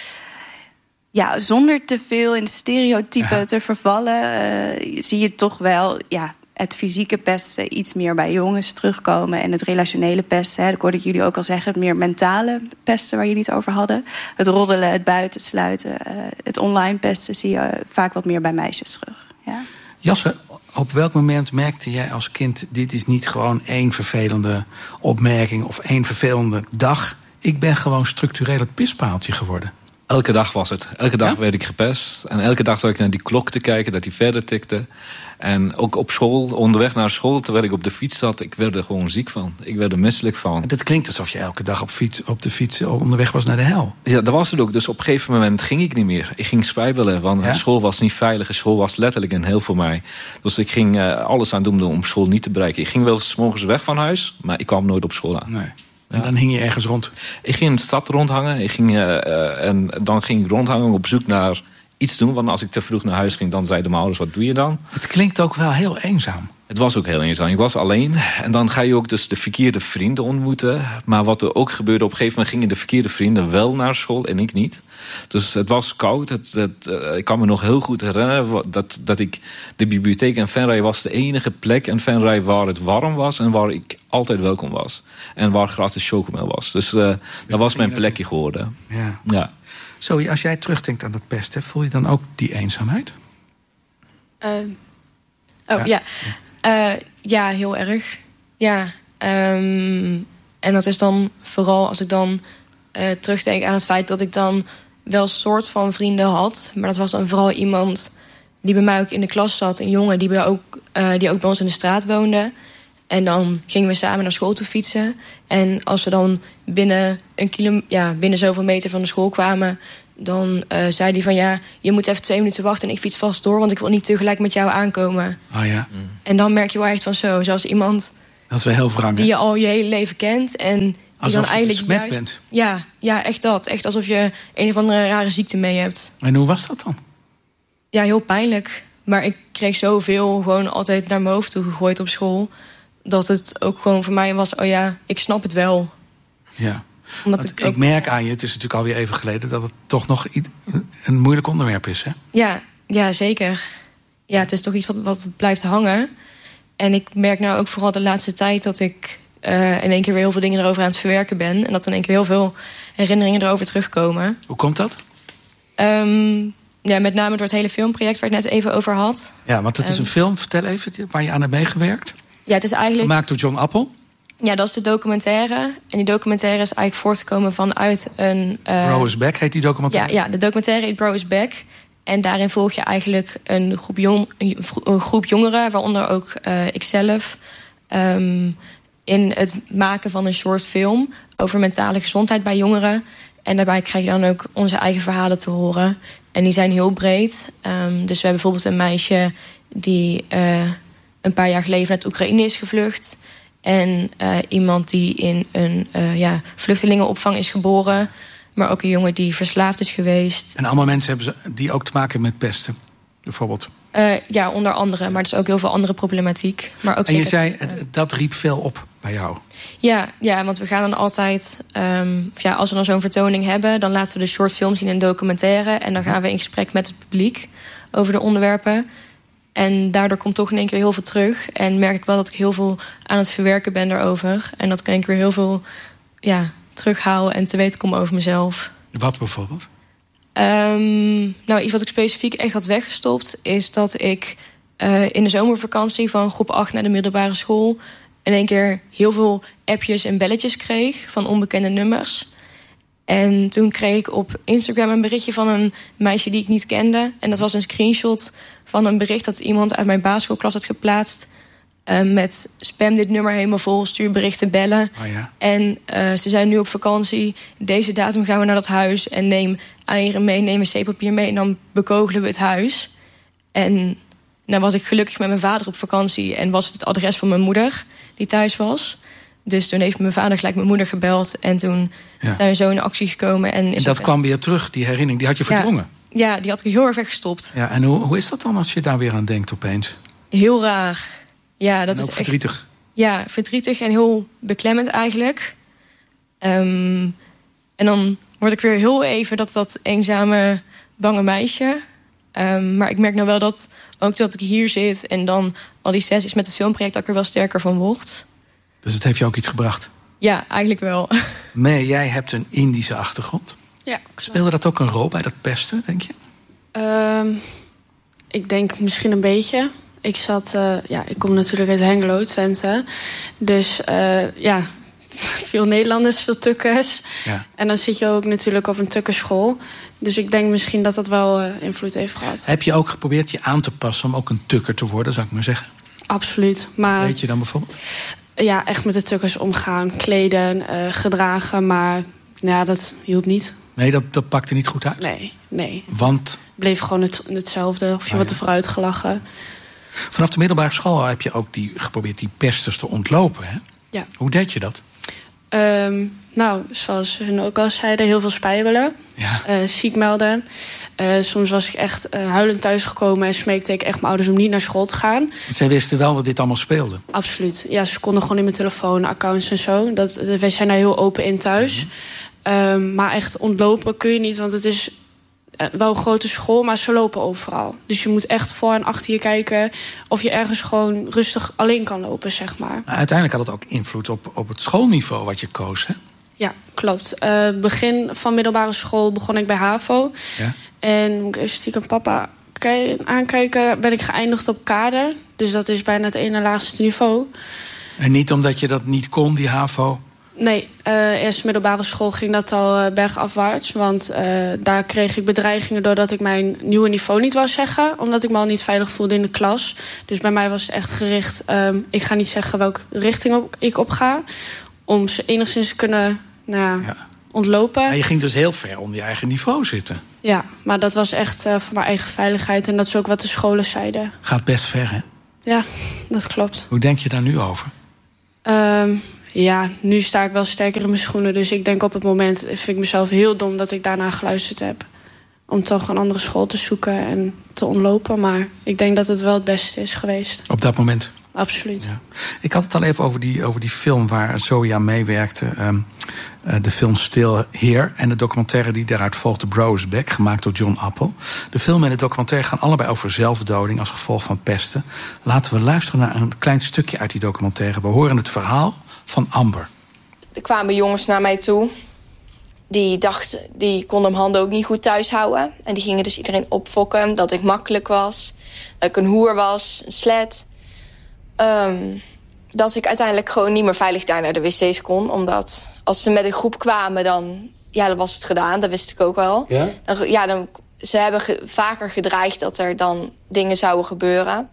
Ja, zonder te veel in stereotypen ja. te vervallen, uh, zie je toch wel ja, het fysieke pesten iets meer bij jongens terugkomen. En het relationele pesten, hè, dat hoorde ik jullie ook al zeggen, het meer mentale pesten waar jullie het over hadden. Het roddelen, het buitensluiten, uh, het online pesten zie je vaak wat meer bij meisjes terug. Ja. Jasse, op welk moment merkte jij als kind, dit is niet gewoon één vervelende opmerking of één vervelende dag. Ik ben gewoon structureel het pispaaltje geworden. Elke dag was het. Elke dag ja? werd ik gepest. En elke dag zat ik naar die klok te kijken, dat die verder tikte. En ook op school, onderweg naar school, terwijl ik op de fiets zat, ik werd er gewoon ziek van. Ik werd er misselijk van. Het klinkt alsof je elke dag op, fiets, op de fiets onderweg was naar de hel. Ja, dat was het ook. Dus op een gegeven moment ging ik niet meer. Ik ging spijbelen, want ja? school was niet veilig. School was letterlijk een hel voor mij. Dus ik ging uh, alles aan doen om school niet te bereiken. Ik ging wel 's morgens weg van huis, maar ik kwam nooit op school aan. Nee. En dan hing je ergens rond? Ik ging in de stad rondhangen. Ik ging, uh, uh, en dan ging ik rondhangen op zoek naar iets doen. Want als ik te vroeg naar huis ging, dan zeiden mijn ouders, wat doe je dan? Het klinkt ook wel heel eenzaam. Het was ook heel eenzaam. Ik was alleen. En dan ga je ook dus de verkeerde vrienden ontmoeten. Maar wat er ook gebeurde, op een gegeven moment gingen de verkeerde vrienden wel naar school en ik niet. Dus het was koud. Het, het, uh, ik kan me nog heel goed herinneren dat, dat ik de bibliotheek in Venray was de enige plek in Venray waar het warm was en waar ik altijd welkom was. En waar gratis chocomel was. Dus uh, dat, dat was mijn plekje geworden. Ja. Ja. Zo, als jij terugdenkt aan dat pesten, voel je dan ook die eenzaamheid? Uh, oh, ja. ja. Uh, ja, heel erg. Ja. Um, en dat is dan vooral als ik dan uh, terugdenk aan het feit dat ik dan wel een soort van vrienden had. Maar dat was dan vooral iemand die bij mij ook in de klas zat. Een jongen die, bij ook, uh, die ook bij ons in de straat woonde. En dan gingen we samen naar school toe fietsen. En als we dan binnen, een kilo, ja, binnen zoveel meter van de school kwamen... dan uh, zei hij van ja, je moet even twee minuten wachten... en ik fiets vast door, want ik wil niet tegelijk met jou aankomen. Oh ja. Mm. En dan merk je wel echt van zo, zoals iemand... Dat is wel heel wrang, die je al je hele leven kent en die alsof dan eigenlijk je besmet juist... bent. Ja, ja, echt dat. Echt alsof je een of andere rare ziekte mee hebt. En hoe was dat dan? Ja, heel pijnlijk. Maar ik kreeg zoveel gewoon altijd naar mijn hoofd toe gegooid op school... dat het ook gewoon voor mij was, oh ja, ik snap het wel. Ja. Omdat ik, ik, ook... ik merk aan je, het is natuurlijk alweer even geleden... dat het toch nog een moeilijk onderwerp is, hè? Ja, ja, zeker. Ja, het is toch iets wat, wat blijft hangen. En ik merk nou ook vooral de laatste tijd... dat ik uh, in één keer weer heel veel dingen erover aan het verwerken ben... en dat er in één keer heel veel herinneringen erover terugkomen. Hoe komt dat? Um, ja, met name door het hele filmproject waar ik net even over had. Ja, want het is um, een film, vertel even, waar je aan hebt meegewerkt. Ja, het is eigenlijk... Gemaakt door John Appel. Ja, dat is de documentaire. En die documentaire is eigenlijk voortgekomen vanuit een... Uh, Bro is Back heet die documentaire? Ja, ja, de documentaire heet Bro is Back. En daarin volg je eigenlijk een groep, jong, een groep jongeren... waaronder ook uh, ikzelf... Um, in het maken van een short film... over mentale gezondheid bij jongeren. En daarbij krijg je dan ook onze eigen verhalen te horen. En die zijn heel breed. Um, dus we hebben bijvoorbeeld een meisje... die uh, een paar jaar geleden vanuit Oekraïne is gevlucht... En uh, iemand die in een uh, ja, vluchtelingenopvang is geboren. Maar ook een jongen die verslaafd is geweest. En allemaal mensen hebben ze, die ook te maken met pesten, bijvoorbeeld? Uh, ja, onder andere. Maar er is ook heel veel andere problematiek. Maar ook en je zei, pesten. dat riep veel op bij jou? Ja, ja, want we gaan dan altijd... Um, ja, als we dan zo'n vertoning hebben... dan laten we de short film zien in een documentaire. En dan gaan we in gesprek met het publiek over de onderwerpen... En daardoor komt toch in één keer heel veel terug. En merk ik wel dat ik heel veel aan het verwerken ben daarover. En dat ik in één keer weer heel veel ja, terughaal en te weten kom over mezelf. Wat bijvoorbeeld? Um, nou, iets wat ik specifiek echt had weggestopt... is dat ik uh, in de zomervakantie van groep acht naar de middelbare school... in één keer heel veel appjes en belletjes kreeg van onbekende nummers... En toen kreeg ik op Instagram een berichtje van een meisje die ik niet kende. En dat was een screenshot van een bericht dat iemand uit mijn basisschoolklas had geplaatst. Uh, met spam dit nummer helemaal vol, stuur berichten, bellen. Oh ja. En uh, ze zijn nu op vakantie. Deze datum gaan we naar dat huis. En neem eieren mee, neem wc-papier mee. En dan bekogelen we het huis. En nou was ik gelukkig met mijn vader op vakantie. En was het het adres van mijn moeder die thuis was. Dus toen heeft mijn vader gelijk mijn moeder gebeld. En toen ja. zijn we zo in actie gekomen. En, en dat kwam weer terug, die herinnering. Die had je verdrongen? Ja, ja die had ik heel erg weggestopt. Ja, en hoe, hoe is dat dan als je daar weer aan denkt opeens? Heel raar. Ja, dat en ook is verdrietig? Echt, ja, verdrietig en heel beklemmend eigenlijk. Um, en dan word ik weer heel even dat, dat eenzame, bange meisje. Um, maar ik merk nou wel dat ook dat ik hier zit... en dan al die sessies met het filmproject... dat ik er wel sterker van word. Dus het heeft je ook iets gebracht? Ja, eigenlijk wel. Mee, jij hebt een Indische achtergrond. Ja. Speelde dat ook een rol bij dat pesten, denk je? Um, ik denk misschien een beetje. Ik zat, uh, ja, ik kom natuurlijk uit Hengelo, Twente. Dus uh, ja, veel Nederlanders, veel tukkers. Ja. En dan zit je ook natuurlijk op een tukkerschool. Dus ik denk misschien dat dat wel uh, invloed heeft gehad. Heb je ook geprobeerd je aan te passen om ook een tukker te worden, zou ik maar zeggen? Absoluut. Maar weet je dan bijvoorbeeld? Ja, echt met de tukkers omgaan, kleden, uh, gedragen. Maar ja, dat hielp niet. Nee, dat, dat pakte niet goed uit? Nee, nee. Want? Het bleef gewoon het, hetzelfde. Of je ah, wordt ja. er vooruit gelachen. Vanaf de middelbare school heb je ook die, geprobeerd die pesters te ontlopen, hè? Ja. Hoe deed je dat? Um, nou, zoals hun ook al zeiden, heel veel spijbelen. Ja. Uh, ziek melden. Uh, soms was ik echt uh, huilend thuisgekomen en smeekte ik echt mijn ouders om niet naar school te gaan. Want zij wisten wel dat dit allemaal speelde? Absoluut. Ja, ze konden gewoon in mijn telefoon, accounts en zo. Dat, wij zijn daar heel open in thuis. Mm-hmm. Um, maar echt ontlopen kun je niet, want het is wel een grote school, maar ze lopen overal. Dus je moet echt voor en achter je kijken of je ergens gewoon rustig alleen kan lopen, zeg maar. Maar uiteindelijk had het ook invloed op, op het schoolniveau wat je koos, hè? Ja, klopt. Uh, begin van middelbare school begon ik bij HAVO. Ja. En moet ik even stiekem papa aankijken, ben ik geëindigd op kader. Dus dat is bijna het ene laagste niveau. En niet omdat je dat niet kon, die HAVO? Nee, uh, eerst middelbare school ging dat al uh, bergafwaarts. Want uh, daar kreeg ik bedreigingen doordat ik mijn nieuwe niveau niet wou zeggen. Omdat ik me al niet veilig voelde in de klas. Dus bij mij was het echt gericht. Um, ik ga niet zeggen welke richting op, ik op ga. Om ze enigszins te kunnen nou, ja. ontlopen. Ja, je ging dus heel ver onder je eigen niveau zitten. Ja, maar dat was echt uh, voor mijn eigen veiligheid. En dat is ook wat de scholen zeiden. Gaat best ver, hè? Ja, dat klopt. Hoe denk je daar nu over? Um, Ja, nu sta ik wel sterker in mijn schoenen. Dus ik denk op het moment vind ik mezelf heel dom dat ik daarna geluisterd heb. Om toch een andere school te zoeken en te ontlopen. Maar ik denk dat het wel het beste is geweest. Op dat moment? Absoluut. Ja. Ik had het al even over die, over die film waar Zoe aan meewerkte. Um, uh, de film Still Here en de documentaire die daaruit volgt, The Bro Is Back, gemaakt door John Appel. De film en de documentaire gaan allebei over zelfdoding als gevolg van pesten. Laten we luisteren naar een klein stukje uit die documentaire. We horen het verhaal van Amber. Er kwamen jongens naar mij toe. Die dachten, die konden mijn handen ook niet goed thuis houden. En die gingen dus iedereen opfokken dat ik makkelijk was. Dat ik een hoer was, een slet. Um, dat ik uiteindelijk gewoon niet meer veilig daar naar de wc's kon. Omdat als ze met een groep kwamen, dan, ja, dan was het gedaan. Dat wist ik ook wel. Ja? Dan, ja, dan, ze hebben ge, vaker gedreigd dat er dan dingen zouden gebeuren.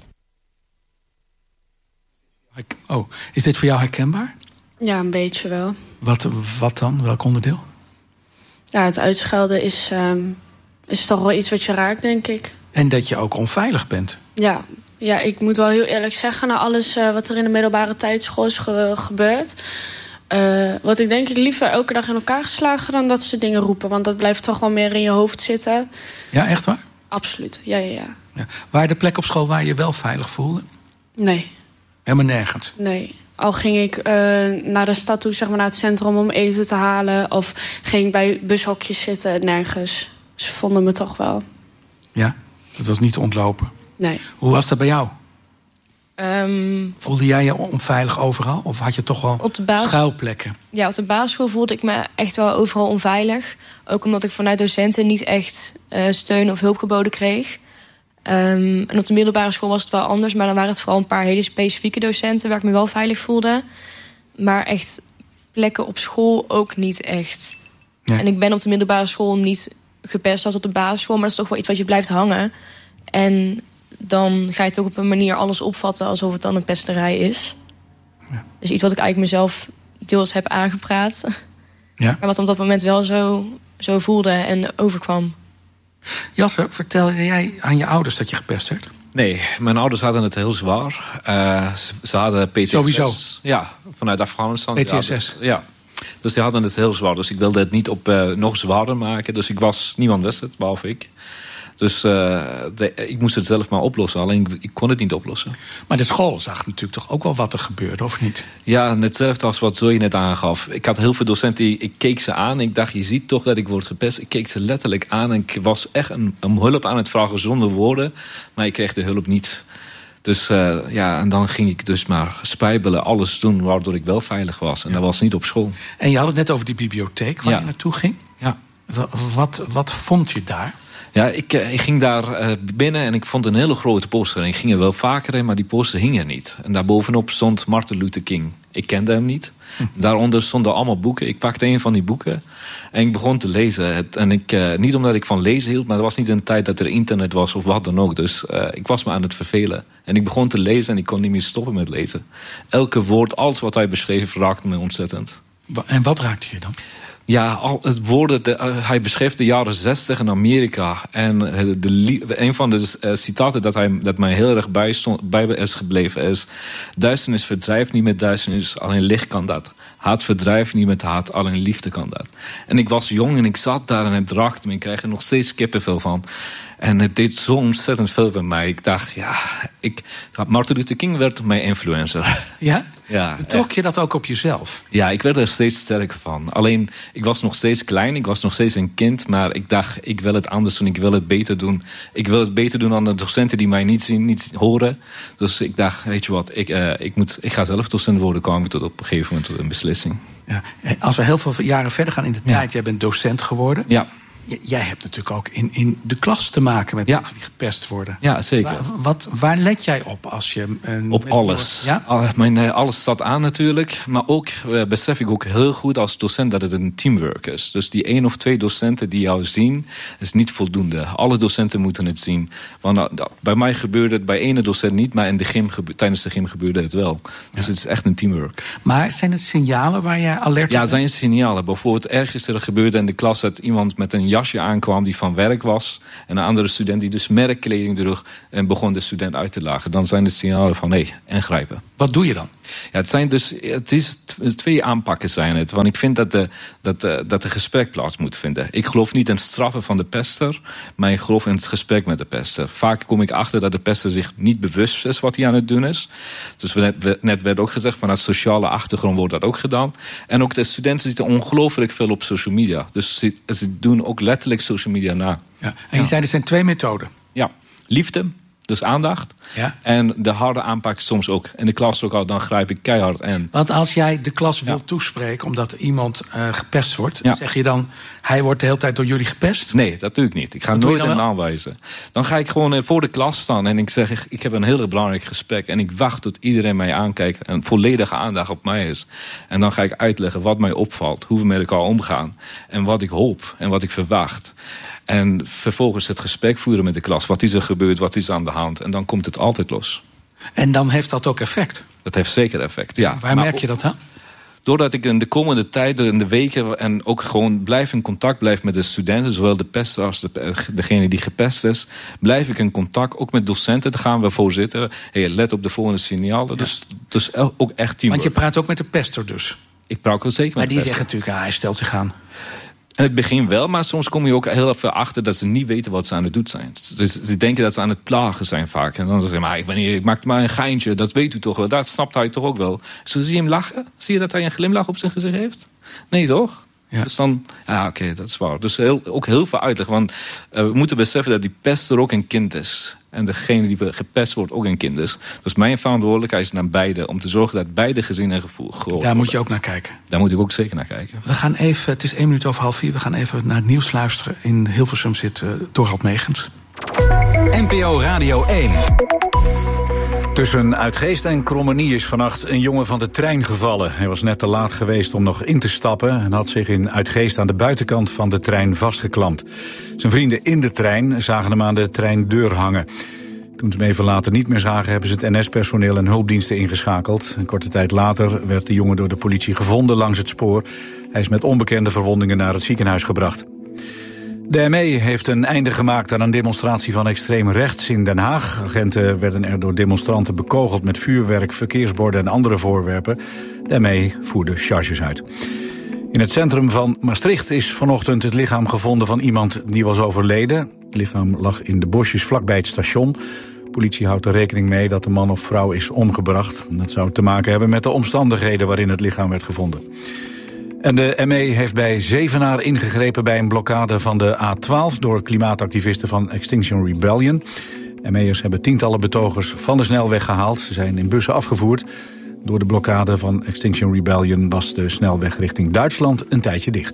Oh, is dit voor jou herkenbaar? Ja, een beetje wel. Wat, wat dan? Welk onderdeel? Ja, het uitschelden is, um, is toch wel iets wat je raakt, denk ik. En dat je ook onveilig bent. Ja, ja ik moet wel heel eerlijk zeggen, na alles uh, wat er in de middelbare tijdschool is ge- gebeurd... Uh, wat ik denk ik liever elke dag in elkaar geslagen dan dat ze dingen roepen. Want dat blijft toch wel meer in je hoofd zitten. Ja, echt waar? Absoluut, ja, ja, ja. ja. Waar de plek op school waar je je wel veilig voelde? Nee. Helemaal nergens? Nee. Al ging ik uh, naar de stad toe, zeg maar naar het centrum om eten te halen. Of ging ik bij bushokjes zitten, nergens. Ze vonden me toch wel. Ja, dat was niet te ontlopen. Nee. Hoe was dat bij jou? Um, voelde jij je onveilig overal? Of had je toch wel op de basis... schuilplekken? Ja, op de basisschool voelde ik me echt wel overal onveilig. Ook omdat ik vanuit docenten niet echt uh, steun of hulp geboden kreeg. Um, en op de middelbare school was het wel anders. Maar dan waren het vooral een paar hele specifieke docenten waar ik me wel veilig voelde. Maar echt plekken op school ook niet echt. Ja. En ik ben op de middelbare school niet gepest als op de basisschool. Maar dat is toch wel iets wat je blijft hangen. En dan ga je toch op een manier alles opvatten alsof het dan een pesterij is. Ja. Dus iets wat ik eigenlijk mezelf deels heb aangepraat. Ja. Maar wat op dat moment wel zo, zo voelde en overkwam. Jasser, vertel jij aan je ouders dat je gepest werd? Nee, mijn ouders hadden het heel zwaar. Uh, ze, ze hadden P T S S. Sowieso? Ja, vanuit Afghanistan. P T S S? Ja. Dus die hadden het heel zwaar. Dus ik wilde het niet op uh, nog zwaarder maken. Dus ik was, niemand wist het, behalve ik. Dus uh, de, ik moest het zelf maar oplossen. Alleen ik, ik kon het niet oplossen. Maar de school zag natuurlijk toch ook wel wat er gebeurde, of niet? Ja, hetzelfde als wat Zoe net aangaf. Ik had heel veel docenten, die, ik keek ze aan. Ik dacht, je ziet toch dat ik word gepest. Ik keek ze letterlijk aan en ik was echt een, een hulp aan het vragen zonder woorden. Maar ik kreeg de hulp niet. Dus uh, ja, en dan ging ik dus maar spijbelen, alles doen waardoor ik wel veilig was. En ja. Dat was niet op school. En je had het net over die bibliotheek waar ja. je naartoe ging. Ja. Wat, wat, wat vond je daar? Ja, ik, ik ging daar uh, binnen en ik vond een hele grote poster. En ik ging er wel vaker in, maar die poster hing er niet. En daarbovenop stond Martin Luther King. Ik kende hem niet. Hm. Daaronder stonden allemaal boeken. Ik pakte een van die boeken en ik begon te lezen. Het, en ik, uh, niet omdat ik van lezen hield, maar er was niet een tijd dat er internet was of wat dan ook. Dus uh, ik was me aan het vervelen. En ik begon te lezen en ik kon niet meer stoppen met lezen. Elke woord, alles wat hij beschreef, raakte me ontzettend. En wat raakte je dan? Ja, al het woorden, de, uh, hij beschreef de jaren zestig in Amerika. En de, de, een van de uh, citaten dat, hij, dat mij heel erg bij, stond, bij is gebleven is: duisternis verdrijft niet met duisternis, alleen licht kan dat. Haat verdrijft niet met haat, alleen liefde kan dat. En ik was jong en ik zat daar en het raakte me. Ik kreeg er nog steeds kippenvel van. En het deed zo ontzettend veel bij mij. Ik dacht, ja, ik, Martin Luther King werd mijn influencer. Ja? Ja, betrok echt. Je dat ook op jezelf? Ja, ik werd er steeds sterker van. Alleen, ik was nog steeds klein, ik was nog steeds een kind. Maar ik dacht, ik wil het anders doen, ik wil het beter doen. Ik wil het beter doen dan de docenten die mij niet zien, niet horen. Dus ik dacht, weet je wat, ik, uh, ik, moet, ik ga zelf docent worden. Kwam ik tot op een gegeven moment tot een beslissing. Ja. Als we heel veel jaren verder gaan in de tijd, ja. Jij bent docent geworden. Ja. jij hebt natuurlijk ook in, in de klas te maken met ja. mensen die gepest worden. Ja, zeker. Waar, wat, waar let jij op als je... Uh, op alles. Ja? Uh, mijn, uh, alles staat aan natuurlijk. Maar ook uh, besef ik ook heel goed als docent dat het een teamwork is. Dus die één of twee docenten die jou zien, is niet voldoende. Alle docenten moeten het zien. Want uh, bij mij gebeurde het bij ene docent niet, maar in de gym gebe- tijdens de gym gebeurde het wel. Dus ja. het is echt een teamwork. Maar zijn het signalen waar jij alert op Ja, bent? zijn signalen. Bijvoorbeeld ergens er gebeurde in de klas dat iemand met een jasje aankwam die van werk was. En een andere student die dus merkkleding droeg en begon de student uit te lachen. Dan zijn de signalen van nee, ingrijpen. Wat doe je dan? Ja, het zijn dus, het is twee aanpakken zijn het. Want ik vind dat de, dat, de, dat de gesprek plaats moet vinden. Ik geloof niet in het straffen van de pester, maar ik geloof in het gesprek met de pester. Vaak kom ik achter dat de pester zich niet bewust is wat hij aan het doen is. Dus net, net werd ook gezegd, vanuit sociale achtergrond wordt dat ook gedaan. En ook de studenten zitten ongelooflijk veel op social media. Dus ze, ze doen ook letterlijk social media na. Ja. En je ja. zei, er zijn twee methoden. Ja, liefde. Dus aandacht. Ja. En de harde aanpak soms ook. In de klas ook al, dan grijp ik keihard. En Want als jij de klas wil ja. toespreken omdat iemand uh, gepest wordt, ja. zeg je dan, hij wordt de hele tijd door jullie gepest? Nee, dat doe ik niet. Ik ga Wat nooit hem aanwijzen. Dan ga ik gewoon voor de klas staan en ik zeg, ik, ik heb een heel belangrijk gesprek. En ik wacht tot iedereen mij aankijkt en volledige aandacht op mij is. En dan ga ik uitleggen wat mij opvalt, hoe we met elkaar omgaan. En wat ik hoop en wat ik verwacht. En vervolgens het gesprek voeren met de klas. Wat is er gebeurd, wat is aan de hand? En dan komt het altijd los. En dan heeft dat ook effect? Dat heeft zeker effect, ja. Waar maar merk je dat aan? Doordat ik in de komende tijd, in de weken... en ook gewoon blijf in contact blijf met de studenten... zowel de pester als de, degene die gepest is... blijf ik in contact, ook met docenten. Daar gaan we voor zitten. Hey, let op de volgende signalen. Ja. Dus, dus ook echt teamwork. Want je praat ook met de pester dus? Ik praat ook zeker met de pester. Maar die zeggen natuurlijk, ah, hij stelt zich aan. In het begin wel, maar soms kom je ook heel even achter dat ze niet weten wat ze aan het doen zijn. Dus ze denken dat ze aan het plagen zijn vaak. En dan zeggen ze, maar ik, ben hier, ik maak maar een geintje, dat weet u toch wel. Dat snapt hij toch ook wel. Zo zie je hem lachen? Zie je dat hij een glimlach op zijn gezicht heeft? Nee, toch? Ja. Dus dan, ja, oké, okay, dat is waar. Dus heel, ook heel veel uitleg. Want uh, we moeten beseffen dat die pester ook een kind is. En degene die gepest wordt ook een kind is. Dus mijn verantwoordelijkheid is naar beide. Om te zorgen dat beide gezinnen en gevoel gehoord Daar moet je ook naar kijken. Daar moet ik ook zeker naar kijken. We gaan even, het is één minuut over half vier. We gaan even naar het nieuws luisteren. In Hilversum zit uh, Dorald Megens. N P O Radio één. Tussen Uitgeest en Krommenie is vannacht een jongen van de trein gevallen. Hij was net te laat geweest om nog in te stappen... en had zich in Uitgeest aan de buitenkant van de trein vastgeklampt. Zijn vrienden in de trein zagen hem aan de treindeur hangen. Toen ze hem even later niet meer zagen... hebben ze het N S-personeel en hulpdiensten ingeschakeld. Een korte tijd later werd de jongen door de politie gevonden langs het spoor. Hij is met onbekende verwondingen naar het ziekenhuis gebracht. De M E heeft een einde gemaakt aan een demonstratie van extreem rechts in Den Haag. Agenten werden er door demonstranten bekogeld met vuurwerk, verkeersborden en andere voorwerpen. De M E voerde charges uit. In het centrum van Maastricht is vanochtend het lichaam gevonden van iemand die was overleden. Het lichaam lag in de bosjes vlakbij het station. Politie houdt er rekening mee dat de man of vrouw is omgebracht. Dat zou te maken hebben met de omstandigheden waarin het lichaam werd gevonden. En de M E heeft bij Zevenaar ingegrepen bij een blokkade van de A twaalf... door klimaatactivisten van Extinction Rebellion. M E'ers hebben tientallen betogers van de snelweg gehaald. Ze zijn in bussen afgevoerd. Door de blokkade van Extinction Rebellion was de snelweg richting Duitsland een tijdje dicht.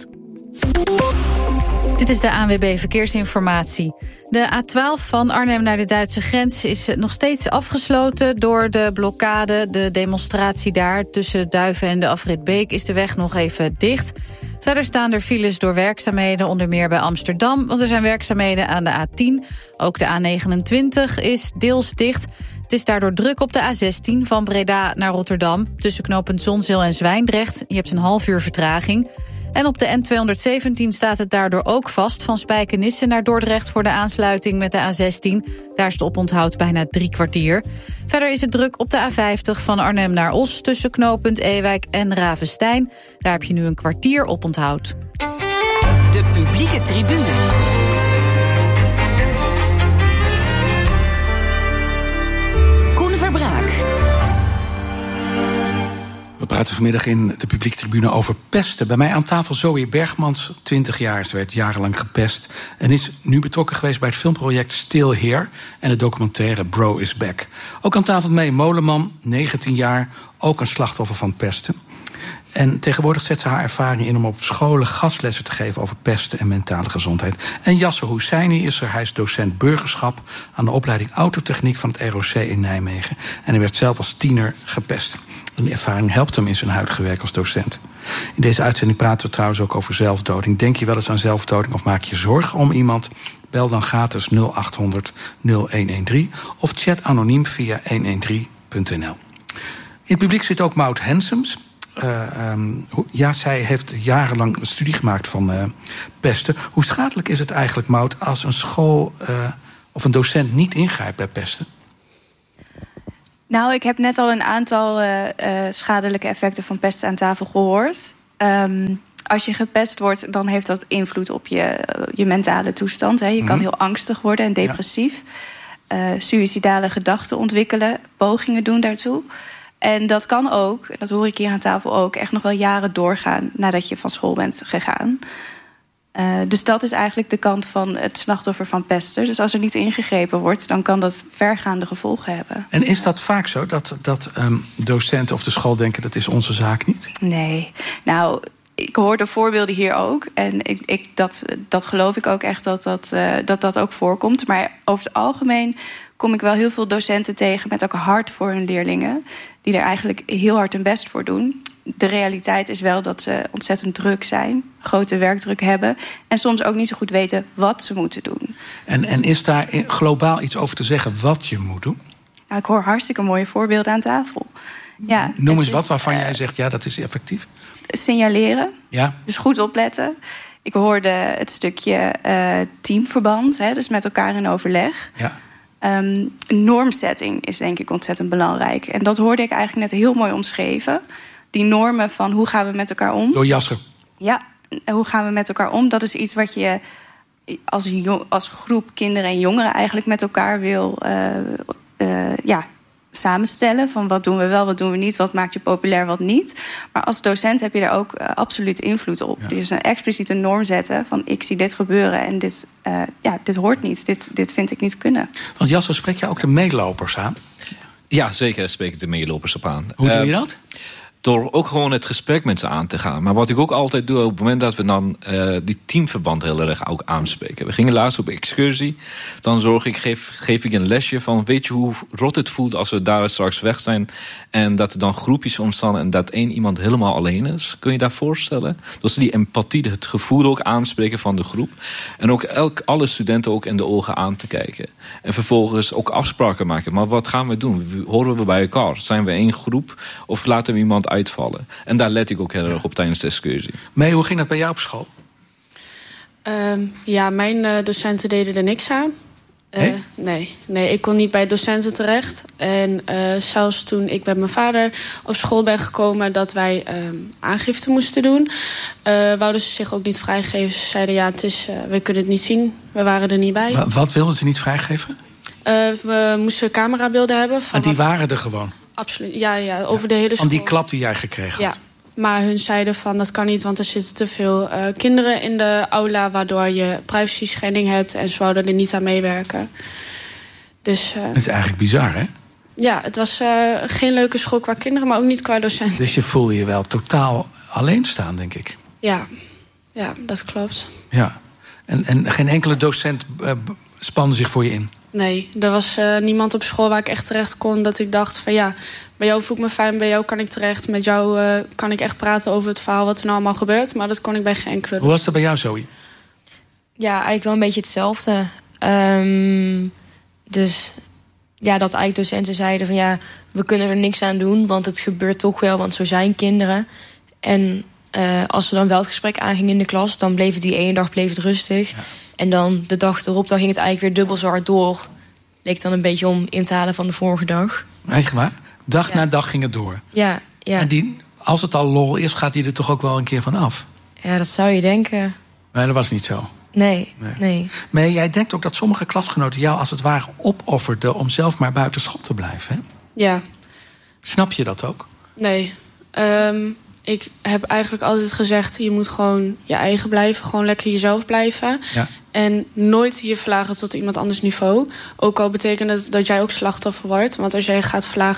Dit is de A N W B Verkeersinformatie. De A twaalf van Arnhem naar de Duitse grens is nog steeds afgesloten door de blokkade. De demonstratie daar tussen Duiven en de afrit Beek is de weg nog even dicht. Verder staan er files door werkzaamheden, onder meer bij Amsterdam, want er zijn werkzaamheden aan de A tien. Ook de A negenentwintig is deels dicht. Het is daardoor druk op de A zestien van Breda naar Rotterdam, tussen knooppunt Zonzeel en Zwijndrecht. Je hebt een half uur vertraging. En op de N tweehonderdzeventien staat het daardoor ook vast van Spijkenisse naar Dordrecht voor de aansluiting met de A zestien. Daar is het oponthoud bijna drie kwartier. Verder is het druk op de A vijftig van Arnhem naar Os tussen knooppunt Ewijk en Ravenstein. Daar heb je nu een kwartier oponthoud. De publieke tribune. Koen Verbraak. We praten vanmiddag in de publieke tribune over pesten. Bij mij aan tafel Zoe Bergmans, twintig jaar. Ze werd jarenlang gepest en is nu betrokken geweest bij het filmproject Still Here en de documentaire Bro is Back. Ook aan tafel mee Moleman, negentien jaar, ook een slachtoffer van pesten. En tegenwoordig zet ze haar ervaring in om op scholen gastlessen te geven over pesten en mentale gezondheid. En Yasser Husseini is er. Hij is docent burgerschap aan de opleiding autotechniek van het R O C in Nijmegen. En hij werd zelf als tiener gepest. En die ervaring helpt hem in zijn huidige werk als docent. In deze uitzending praten we trouwens ook over zelfdoding. Denk je wel eens aan zelfdoding of maak je zorgen om iemand? Bel dan gratis nul acht honderd nul een een drie of chat anoniem via honderddertien punt n l. In het publiek zit ook Maud Hensems. Uh, um, ja, zij heeft jarenlang een studie gemaakt van uh, pesten. Hoe schadelijk is het eigenlijk, Maud, als een school uh, of een docent niet ingrijpt bij pesten? Nou, ik heb net al een aantal uh, uh, schadelijke effecten van pesten aan tafel gehoord. Um, als je gepest wordt, dan heeft dat invloed op je, uh, je mentale toestand. Hè. Je kan heel angstig worden en depressief. Ja. Uh, suïcidale gedachten ontwikkelen, pogingen doen daartoe. En dat kan ook, dat hoor ik hier aan tafel ook, echt nog wel jaren doorgaan nadat je van school bent gegaan. Uh, dus dat is eigenlijk de kant van het slachtoffer van pesten. Dus als er niet ingegrepen wordt, dan kan dat vergaande gevolgen hebben. En is dat vaak zo, dat, dat um, docenten of de school denken dat is onze zaak niet? Nee, nou, ik hoor de voorbeelden hier ook. En ik, ik, dat, dat geloof ik ook echt dat dat, uh, dat dat ook voorkomt. Maar over het algemeen kom ik wel heel veel docenten tegen met ook hart voor hun leerlingen, die er eigenlijk heel hard hun best voor doen. De realiteit is wel dat ze ontzettend druk zijn, grote werkdruk hebben en soms ook niet zo goed weten wat ze moeten doen. En, en is daar globaal iets over te zeggen wat je moet doen? Nou, ik hoor hartstikke mooie voorbeelden aan tafel. Ja, Noem eens wat is, waarvan uh, jij zegt, ja, dat is effectief. Signaleren, ja. Dus goed opletten. Ik hoorde het stukje uh, teamverband, hè, dus met elkaar in overleg. Ja. Um, normsetting is denk ik ontzettend belangrijk. En dat hoorde ik eigenlijk net heel mooi omschreven. Die normen van hoe gaan we met elkaar om. Door Yasser. Ja, hoe gaan we met elkaar om. Dat is iets wat je als, jong, als groep kinderen en jongeren eigenlijk met elkaar wil uh, uh, ja, samenstellen. Van wat doen we wel, wat doen we niet, wat maakt je populair, wat niet. Maar als docent heb je daar ook uh, absoluut invloed op. Ja. Dus een expliciete norm zetten van ik zie dit gebeuren en dit, uh, ja, dit hoort niet. Dit, dit vind ik niet kunnen. Want Yasser, spreek je ook de meelopers aan? Ja, zeker spreek ik de meelopers op aan. Hoe doe je uh, dat? Door ook gewoon het gesprek met ze aan te gaan. Maar wat ik ook altijd doe op het moment dat we dan uh, die teamverband heel erg ook aanspreken. We gingen laatst op excursie. Dan zorg ik, geef, geef ik een lesje van weet je hoe rot het voelt als we daar straks weg zijn. En dat er dan groepjes ontstaan en dat één iemand helemaal alleen is. Kun je dat voorstellen? Dus die empathie, het gevoel ook aanspreken van de groep. En ook elk, alle studenten ook in de ogen aan te kijken. En vervolgens ook afspraken maken. Maar wat gaan we doen? Horen we bij elkaar? Zijn we één groep? Of laten we iemand uitvallen? En daar let ik ook heel erg op tijdens de excursie. Mee, hoe ging dat bij jou op school? Uh, ja, mijn uh, docenten deden er niks aan. Uh, nee? nee? Nee, ik kon niet bij docenten terecht. En uh, zelfs toen ik met mijn vader op school ben gekomen dat wij uh, aangifte moesten doen, uh, wouden ze zich ook niet vrijgeven. Ze zeiden ja, het is, uh, we kunnen het niet zien. We waren er niet bij. Maar wat wilden ze niet vrijgeven? Uh, we moesten camerabeelden hebben. Van en die wat... waren er gewoon? Absoluut, ja, ja, over ja. de hele school. Van die klap die jij gekregen ja. had? Maar hun zeiden van dat kan niet, want er zitten te veel uh, kinderen in de aula, waardoor je privacy schending hebt en ze wouden er niet aan meewerken. Dus, uh, dat is eigenlijk bizar, hè? Ja, het was uh, geen leuke school qua kinderen, maar ook niet qua docenten. Dus je voelde je wel totaal alleen staan, denk ik. Ja, ja, dat klopt. Ja, en, en geen enkele docent uh, spande zich voor je in? Nee, er was uh, niemand op school waar ik echt terecht kon dat ik dacht van ja, bij jou voel ik me fijn, bij jou kan ik terecht. Met jou uh, kan ik echt praten over het verhaal wat er nou allemaal gebeurt. Maar dat kon ik bij geen enkele. Hoe was dat bij jou, Zoe? Ja, eigenlijk wel een beetje hetzelfde. Um, dus ja, dat eigenlijk docenten zeiden van ja, we kunnen er niks aan doen, want het gebeurt toch wel, want zo zijn kinderen. En uh, als we dan wel het gesprek aangingen in de klas, dan bleef het die ene dag bleef het rustig. Ja. En dan de dag erop, dan ging het eigenlijk weer dubbel zo hard door. Leek dan een beetje om in te halen van de vorige dag. Echt waar? Dag ja. na dag ging het door. Ja, ja. En die, als het al lol is, gaat die er toch ook wel een keer van af? Ja, dat zou je denken. Nee, dat was niet zo. Nee, nee. nee. Maar jij denkt ook dat sommige klasgenoten jou als het ware opofferden om zelf maar buiten school te blijven, hè? Ja. Snap je dat ook? Nee. Um, ik heb eigenlijk altijd gezegd, je moet gewoon je eigen blijven. Gewoon lekker jezelf blijven. Ja. En nooit je verlagen tot iemand anders niveau. Ook al betekent het dat jij ook slachtoffer wordt. Want als jij gaat verlagen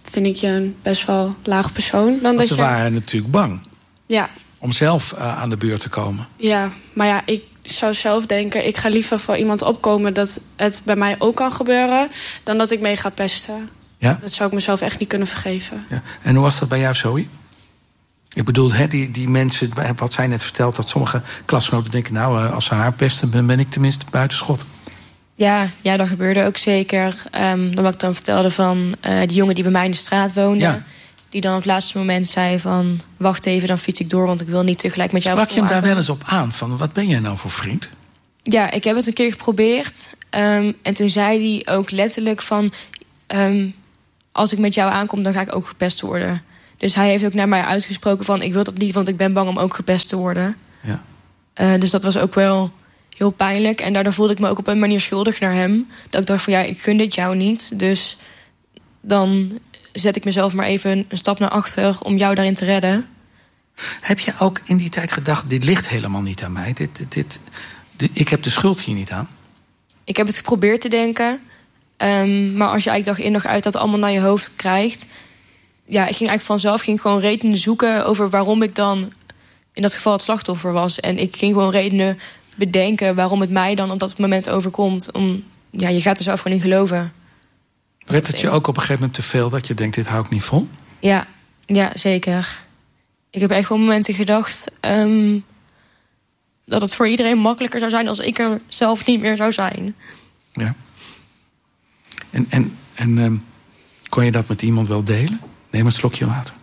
vind ik je een best wel laag persoon. Dan Want dat ze je... waren natuurlijk bang Ja, om zelf uh, aan de beurt te komen. ja, maar ja, ik zou zelf denken... ik ga liever voor iemand opkomen dat het bij mij ook kan gebeuren... dan dat ik mee ga pesten. Ja? Dat zou ik mezelf echt niet kunnen vergeven. Ja. En hoe was dat bij jou, Zoe? Ik bedoel, hè, die, die mensen, wat zij net vertelt... dat sommige klasgenoten denken... nou, als ze haar pesten, dan ben ik tenminste buitenschot. Ja, ja, dat gebeurde ook zeker. Um, dan wat ik dan vertelde van uh, die jongen die bij mij in de straat woonde... Ja. die dan op het laatste moment zei van... wacht even, dan fiets ik door, want ik wil niet tegelijk met jou... Sprak je hem daar aankomen. wel eens op aan? Van, wat ben jij nou voor vriend? Ja, ik heb het een keer geprobeerd. Um, en toen zei hij ook letterlijk van... Um, als ik met jou aankom, dan ga ik ook gepest worden. Dus hij heeft ook naar mij uitgesproken van... ik wil dat niet, want ik ben bang om ook gepest te worden. Ja. Uh, dus dat was ook wel heel pijnlijk. En daardoor voelde ik me ook op een manier schuldig naar hem. Dat ik dacht van, ja, ik gun dit jou niet. Dus dan zet ik mezelf maar even een stap naar achter... om jou daarin te redden. Heb je ook in die tijd gedacht, dit ligt helemaal niet aan mij? Dit, dit, dit, dit, ik heb de schuld hier niet aan. Ik heb het geprobeerd te denken... Um, maar als je eigenlijk dag in dag uit dat allemaal naar je hoofd krijgt... ja, ik ging eigenlijk vanzelf ging gewoon redenen zoeken... over waarom ik dan in dat geval het slachtoffer was. En ik ging gewoon redenen bedenken... waarom het mij dan op dat moment overkomt. Om, ja, je gaat er zelf gewoon in geloven. Werd het je ook op een gegeven moment te veel... dat je denkt, dit hou ik niet vol? Ja, ja, zeker. Ik heb echt wel momenten gedacht... Um, dat het voor iedereen makkelijker zou zijn... als ik er zelf niet meer zou zijn. Ja. En, en, en um, kon je dat met iemand wel delen? Neem een slokje water.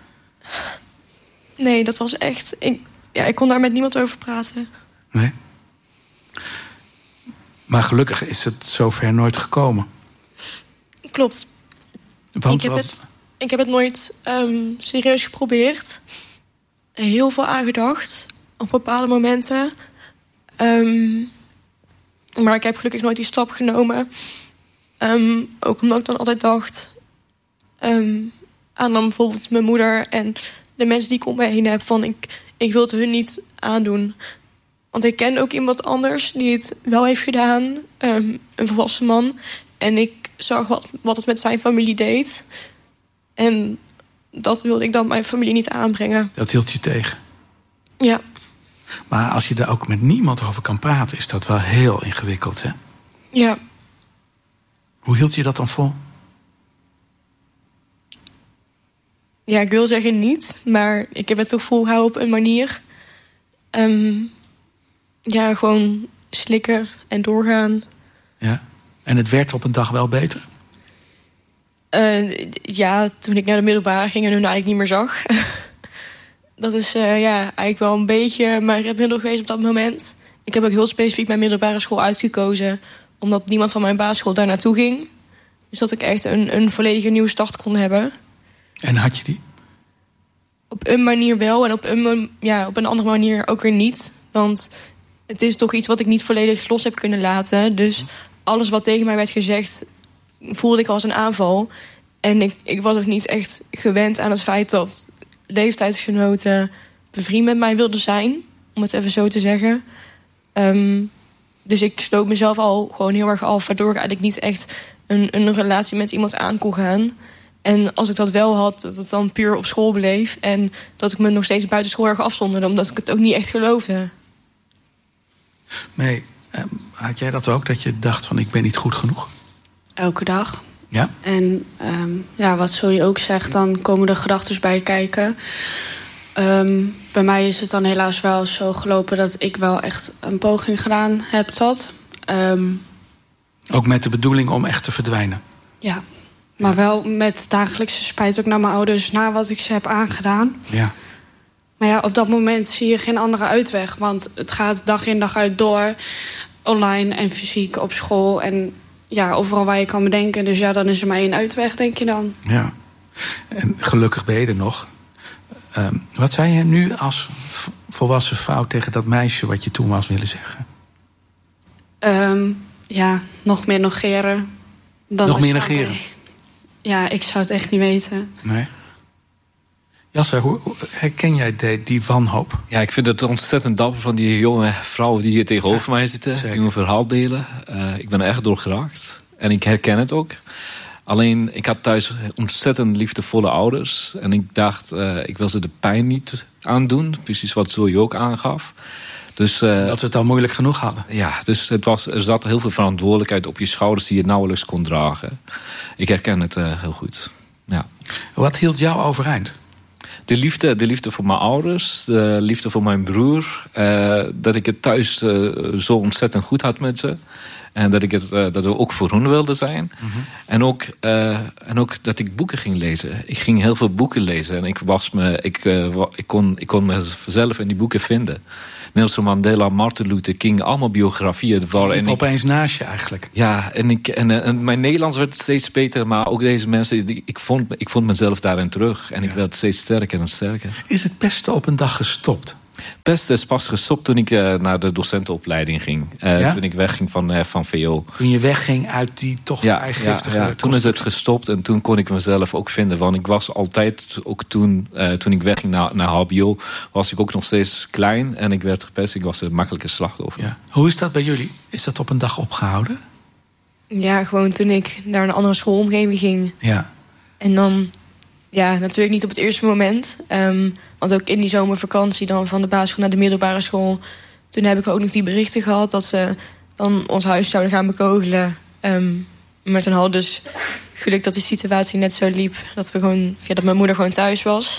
Nee, dat was echt... Ik, ja, ik kon daar met niemand over praten. Nee? Maar gelukkig is het zover nooit gekomen. Klopt. Want ik, heb wat... het, ik heb het nooit um, serieus geprobeerd. Heel veel aangedacht. Op bepaalde momenten. Um, maar ik heb gelukkig nooit die stap genomen... Um, ook omdat ik dan altijd dacht... Um, aan dan bijvoorbeeld mijn moeder en de mensen die ik om me heen heb... van ik, ik wil het hun niet aandoen. Want ik ken ook iemand anders die het wel heeft gedaan. Um, een volwassen man. En ik zag wat, wat het met zijn familie deed. En dat wilde ik dan mijn familie niet aanbrengen. Dat hield je tegen? Ja. Maar als je daar ook met niemand over kan praten... is dat wel heel ingewikkeld, hè? Ja. Hoe hield je dat dan vol? Ja, ik wil zeggen niet. Maar ik heb het toch volhouden op een manier. Um, ja, gewoon slikken en doorgaan. Ja. En het werd op een dag wel beter? Uh, ja, toen ik naar de middelbare ging en hun eigenlijk niet meer zag. Dat is uh, ja, eigenlijk wel een beetje mijn redmiddel geweest op dat moment. Ik heb ook heel specifiek mijn middelbare school uitgekozen... omdat niemand van mijn basisschool daar naartoe ging. Dus dat ik echt een, een volledige nieuwe start kon hebben. En had je die? Op een manier wel en op een, ja, op een andere manier ook weer niet. Want het is toch iets wat ik niet volledig los heb kunnen laten. Dus alles wat tegen mij werd gezegd... voelde ik als een aanval. En ik, ik was ook niet echt gewend aan het feit dat leeftijdsgenoten... bevriend met mij wilden zijn, om het even zo te zeggen... Um, Dus ik sloot mezelf al gewoon heel erg af... waardoor ik eigenlijk niet echt een, een relatie met iemand aan kon gaan. En als ik dat wel had, dat het dan puur op school bleef... en dat ik me nog steeds buiten school erg afzonderde... omdat ik het ook niet echt geloofde. Nee, had jij dat ook, dat je dacht van ik ben niet goed genoeg? Elke dag. Ja? En um, ja, wat Zoe ook zegt, dan komen er gedachten bij kijken... Um, bij mij is het dan helaas wel zo gelopen... dat ik wel echt een poging gedaan heb tot. Um, ook met de bedoeling om echt te verdwijnen? Ja, maar ja. wel met dagelijkse spijt ook naar mijn ouders... na wat ik ze heb aangedaan. Ja. Maar ja, op dat moment zie je geen andere uitweg. Want het gaat dag in dag uit door. Online en fysiek op school. En ja, overal waar je kan bedenken. Dus ja, dan is er maar één uitweg, denk je dan. Ja, en gelukkig ben je er nog... Um, wat zou je nu als volwassen vrouw tegen dat meisje... wat je toen was willen zeggen? Um, ja, nog meer negeren. Dan nog meer negeren? Nee. Ja, ik zou het echt niet weten. Nee. Jasse, hoe herken jij die, die wanhoop? Ja, ik vind het ontzettend dapper van die jonge vrouwen... die hier tegenover ja, mij zitten, zeker. Die hun verhaal delen. Uh, ik ben er echt door geraakt. En ik herken het ook. Alleen, ik had thuis ontzettend liefdevolle ouders. En ik dacht, uh, ik wil ze de pijn niet aandoen. Precies wat Zoe ook aangaf. Dus, uh, dat ze het al moeilijk genoeg hadden. Ja, dus het was, er zat heel veel verantwoordelijkheid op je schouders die je nauwelijks kon dragen. Ik herken het uh, heel goed. Ja. Wat hield jou overeind? De liefde, de liefde voor mijn ouders, de liefde voor mijn broer. Uh, dat ik het thuis uh, zo ontzettend goed had met ze. En dat ik het uh, dat we ook voor hun wilde zijn. Mm-hmm. En, ook, uh, en ook dat ik boeken ging lezen. Ik ging heel veel boeken lezen. En ik, was me, ik, uh, ik, kon, ik kon mezelf in die boeken vinden. Nelson Mandela, Martin Luther King, allemaal biografieën. Je liep opeens naast je eigenlijk. Ja, en, ik, en, en mijn Nederlands werd steeds beter. Maar ook deze mensen, die, ik, vond, ik vond mezelf daarin terug. En ja. ik werd steeds sterker en sterker. Is het pesten op een dag gestopt? Pesten is pas gestopt toen ik uh, naar de docentenopleiding ging. Uh, ja? Toen ik wegging van, uh, van V O. Toen je wegging uit die toch ja, vrij giftige... Ja, ja. Toen is het gestopt en toen kon ik mezelf ook vinden. Want ik was altijd, ook toen, uh, toen ik wegging naar, naar H B O... was ik ook nog steeds klein en ik werd gepest. Ik was een makkelijke slachtoffer. Ja. Hoe is dat bij jullie? Is dat op een dag opgehouden? Ja, gewoon toen ik naar een andere schoolomgeving ging. Ja. En dan... Ja, natuurlijk niet op het eerste moment. Um, want ook in die zomervakantie dan van de basisschool naar de middelbare school... toen heb ik ook nog die berichten gehad dat ze dan ons huis zouden gaan bekogelen. Um, maar toen hadden dus geluk dat die situatie net zo liep... dat, we gewoon, ja, dat mijn moeder gewoon thuis was.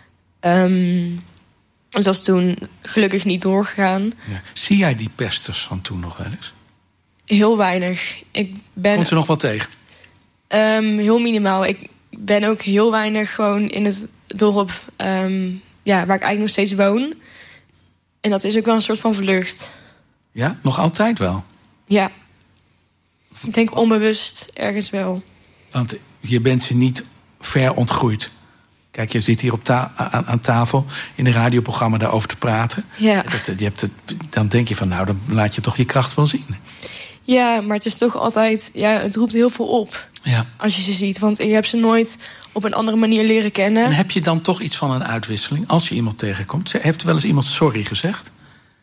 Um, dus dat is toen gelukkig niet doorgegaan. Ja. Zie jij die pesters van toen nog wel eens? Heel weinig. Ik ben... Komt ze nog wat tegen? Um, heel minimaal. Ik... Ik ben ook heel weinig gewoon in het dorp um, ja, waar ik eigenlijk nog steeds woon. En dat is ook wel een soort van vlucht. Ja, nog altijd wel? Ja. Ik denk onbewust ergens wel. Want je bent ze niet ver ontgroeid. Kijk, je zit hier op ta- aan, aan tafel in een radioprogramma daarover te praten. Ja. Dat, je hebt het, dan denk je van, nou, dan laat je toch je kracht wel zien. Ja, maar het is toch altijd... Ja, het roept heel veel op. Ja. Als je ze ziet. Want je hebt ze nooit op een andere manier leren kennen. En heb je dan toch iets van een uitwisseling als je iemand tegenkomt? Heeft er wel eens iemand sorry gezegd?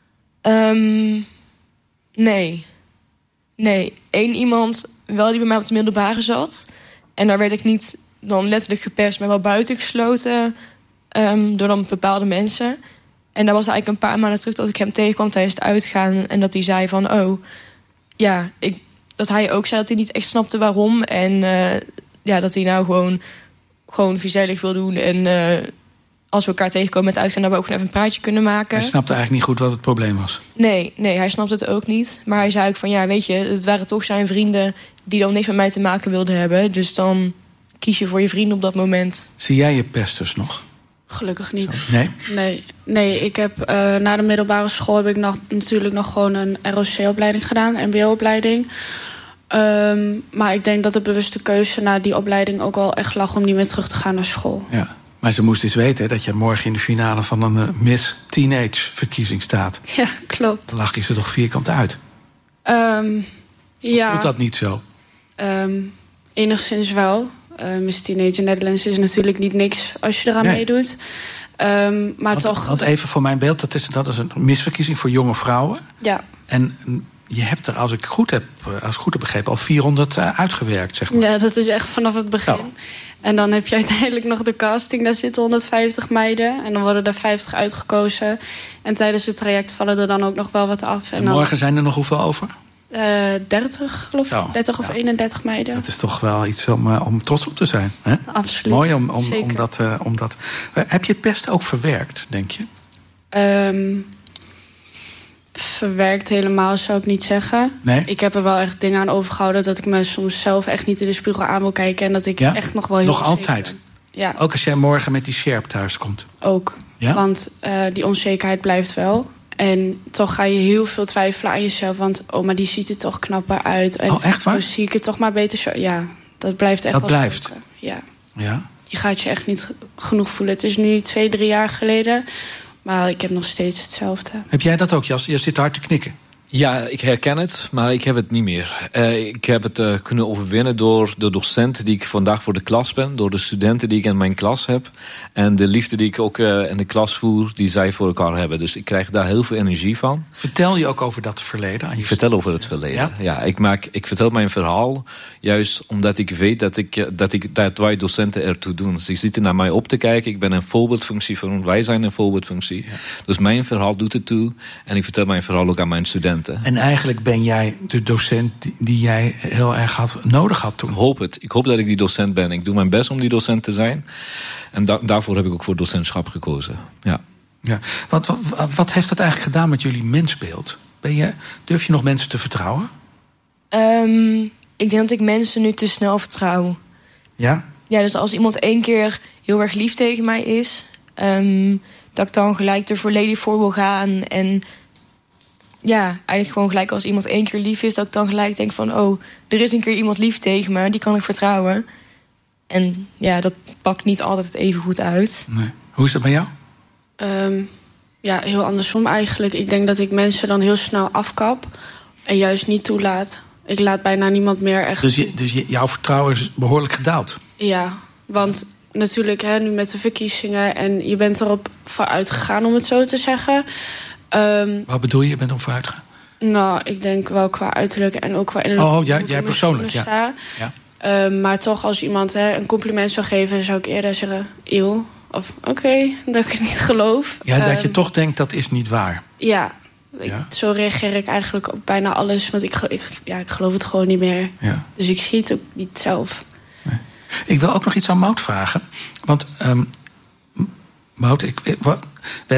Um, nee. Nee. Eén iemand wel die bij mij op de middelbare zat. En daar werd ik niet dan letterlijk gepest, maar wel buitengesloten um, door dan bepaalde mensen. En dat was eigenlijk een paar maanden terug dat ik hem tegenkwam tijdens het uitgaan. En dat hij zei van, oh, ja, ik... dat hij ook zei dat hij niet echt snapte waarom. En uh, ja, dat hij nou gewoon, gewoon gezellig wil doen. En uh, als we elkaar tegenkomen met uitgaan... dat we ook gewoon even een praatje kunnen maken. Hij snapte eigenlijk niet goed wat het probleem was. Nee, nee, hij snapte het ook niet. Maar hij zei ook van, ja, weet je... het waren toch zijn vrienden die dan niks met mij te maken wilden hebben. Dus dan kies je voor je vrienden op dat moment. Zie jij je pesters nog? Gelukkig niet. Zo. Nee? Nee, nee ik heb uh, na de middelbare school heb ik nog, natuurlijk nog gewoon een R O C-opleiding gedaan, een M B O-opleiding. Um, maar ik denk dat de bewuste keuze na die opleiding ook wel echt lag om niet meer terug te gaan naar school. Ja, maar ze moest eens weten hè, dat je morgen in de finale van een uh, Miss Teenage-verkiezing staat. Ja, klopt. Dan lach je ze toch vierkant uit? Um, ja. Voelt dat niet zo? Um, enigszins wel. Uh, Miss Teenage Netherlands is natuurlijk niet niks als je eraan nee. meedoet. Um, maar want, toch... Want even voor mijn beeld, dat is, dat is een misverkiezing voor jonge vrouwen. Ja. En je hebt er, als ik goed heb, als ik goed heb begrepen, al vierhonderd uh, uitgewerkt, zeg maar. Ja, dat is echt vanaf het begin. Oh. En dan heb je uiteindelijk nog de casting. Daar zitten honderdvijftig meiden. En dan worden er vijftig uitgekozen. En tijdens het traject vallen er dan ook nog wel wat af. En, en morgen dan... zijn er nog hoeveel over? Uh, dertig, geloof ik. dertig of ja. eenendertig meiden. Dat is toch wel iets om, uh, om trots op te zijn. Hè? Absoluut. Mooi om, om, om dat... Uh, om dat... Uh, heb je het pesten ook verwerkt, denk je? Um, verwerkt helemaal, zou ik niet zeggen. Nee? Ik heb er wel echt dingen aan overgehouden... dat ik me soms zelf echt niet in de spiegel aan wil kijken... en dat ik ja? echt nog wel heel Nog altijd? ben. Ja. Ook als jij morgen met die sjerp thuis komt? Ook. Ja? Want uh, die onzekerheid blijft wel... En toch ga je heel veel twijfelen aan jezelf. Want, oh, maar die ziet er toch knapper uit. En, oh, echt waar? Oh, zie ik het toch maar beter zo. Ja, dat blijft echt dat wel blijft? spoken. Ja. ja. Je gaat je echt niet genoeg voelen. Het is nu twee, drie jaar geleden. Maar ik heb nog steeds hetzelfde. Heb jij dat ook, Jas? Je zit hard te knikken. Ja, ik herken het, maar ik heb het niet meer. Uh, ik heb het uh, kunnen overwinnen door de docenten die ik vandaag voor de klas ben. Door de studenten die ik in mijn klas heb. En de liefde die ik ook uh, in de klas voer, die zij voor elkaar hebben. Dus ik krijg daar heel veel energie van. Vertel je ook over dat verleden aan je Ik vertel over het verleden. Ja, ja ik, maak, ik vertel mijn verhaal juist omdat ik weet dat, ik, dat, ik, dat wij docenten ertoe doen. Ze zitten naar mij op te kijken. Ik ben een voorbeeldfunctie voor ons. Wij zijn een voorbeeldfunctie. Ja. Dus mijn verhaal doet het toe. En ik vertel mijn verhaal ook aan mijn studenten. En eigenlijk ben jij de docent die jij heel erg had, nodig had toen. Ik hoop het. Ik hoop dat ik die docent ben. Ik doe mijn best om die docent te zijn. En da- daarvoor heb ik ook voor docentschap gekozen. Ja. Ja. Wat, wat, wat heeft dat eigenlijk gedaan met jullie mensbeeld? Ben je, durf je nog mensen te vertrouwen? Um, ik denk dat ik mensen nu te snel vertrouw. Ja? Ja, dus als iemand één keer heel erg lief tegen mij is... Um, dat ik dan gelijk er volledig voor wil gaan en... Ja, eigenlijk gewoon gelijk als iemand één keer lief is... dat ik dan gelijk denk van... oh, er is een keer iemand lief tegen me, die kan ik vertrouwen. En ja, dat pakt niet altijd even goed uit. Nee. Hoe is dat bij jou? Um, ja, heel andersom eigenlijk. Ik denk dat ik mensen dan heel snel afkap... en juist niet toelaat. Ik laat bijna niemand meer echt... Dus, je, dus je, jouw vertrouwen is behoorlijk gedaald? Ja, want natuurlijk hè, nu met de verkiezingen... en je bent erop vooruit gegaan, om het zo te zeggen... Um, Wat bedoel je? Je bent op vooruit gegaan? Nou, ik denk wel qua uiterlijk en ook qua innerlijk. Oh, ja, jij persoonlijk, ja. ja. Um, maar toch, als iemand hè, een compliment zou geven... zou ik eerder zeggen, eeuw. Of oké, okay, dat ik het niet geloof. Ja, dat um, je toch denkt, dat is niet waar. Ja, ik, ja. Zo reageer ik eigenlijk op bijna alles. Want ik, ik, ja, ik geloof het gewoon niet meer. Ja. Dus ik zie het ook niet zelf. Nee. Ik wil ook nog iets aan Maud vragen. Want, um, Maud, ik, wat, we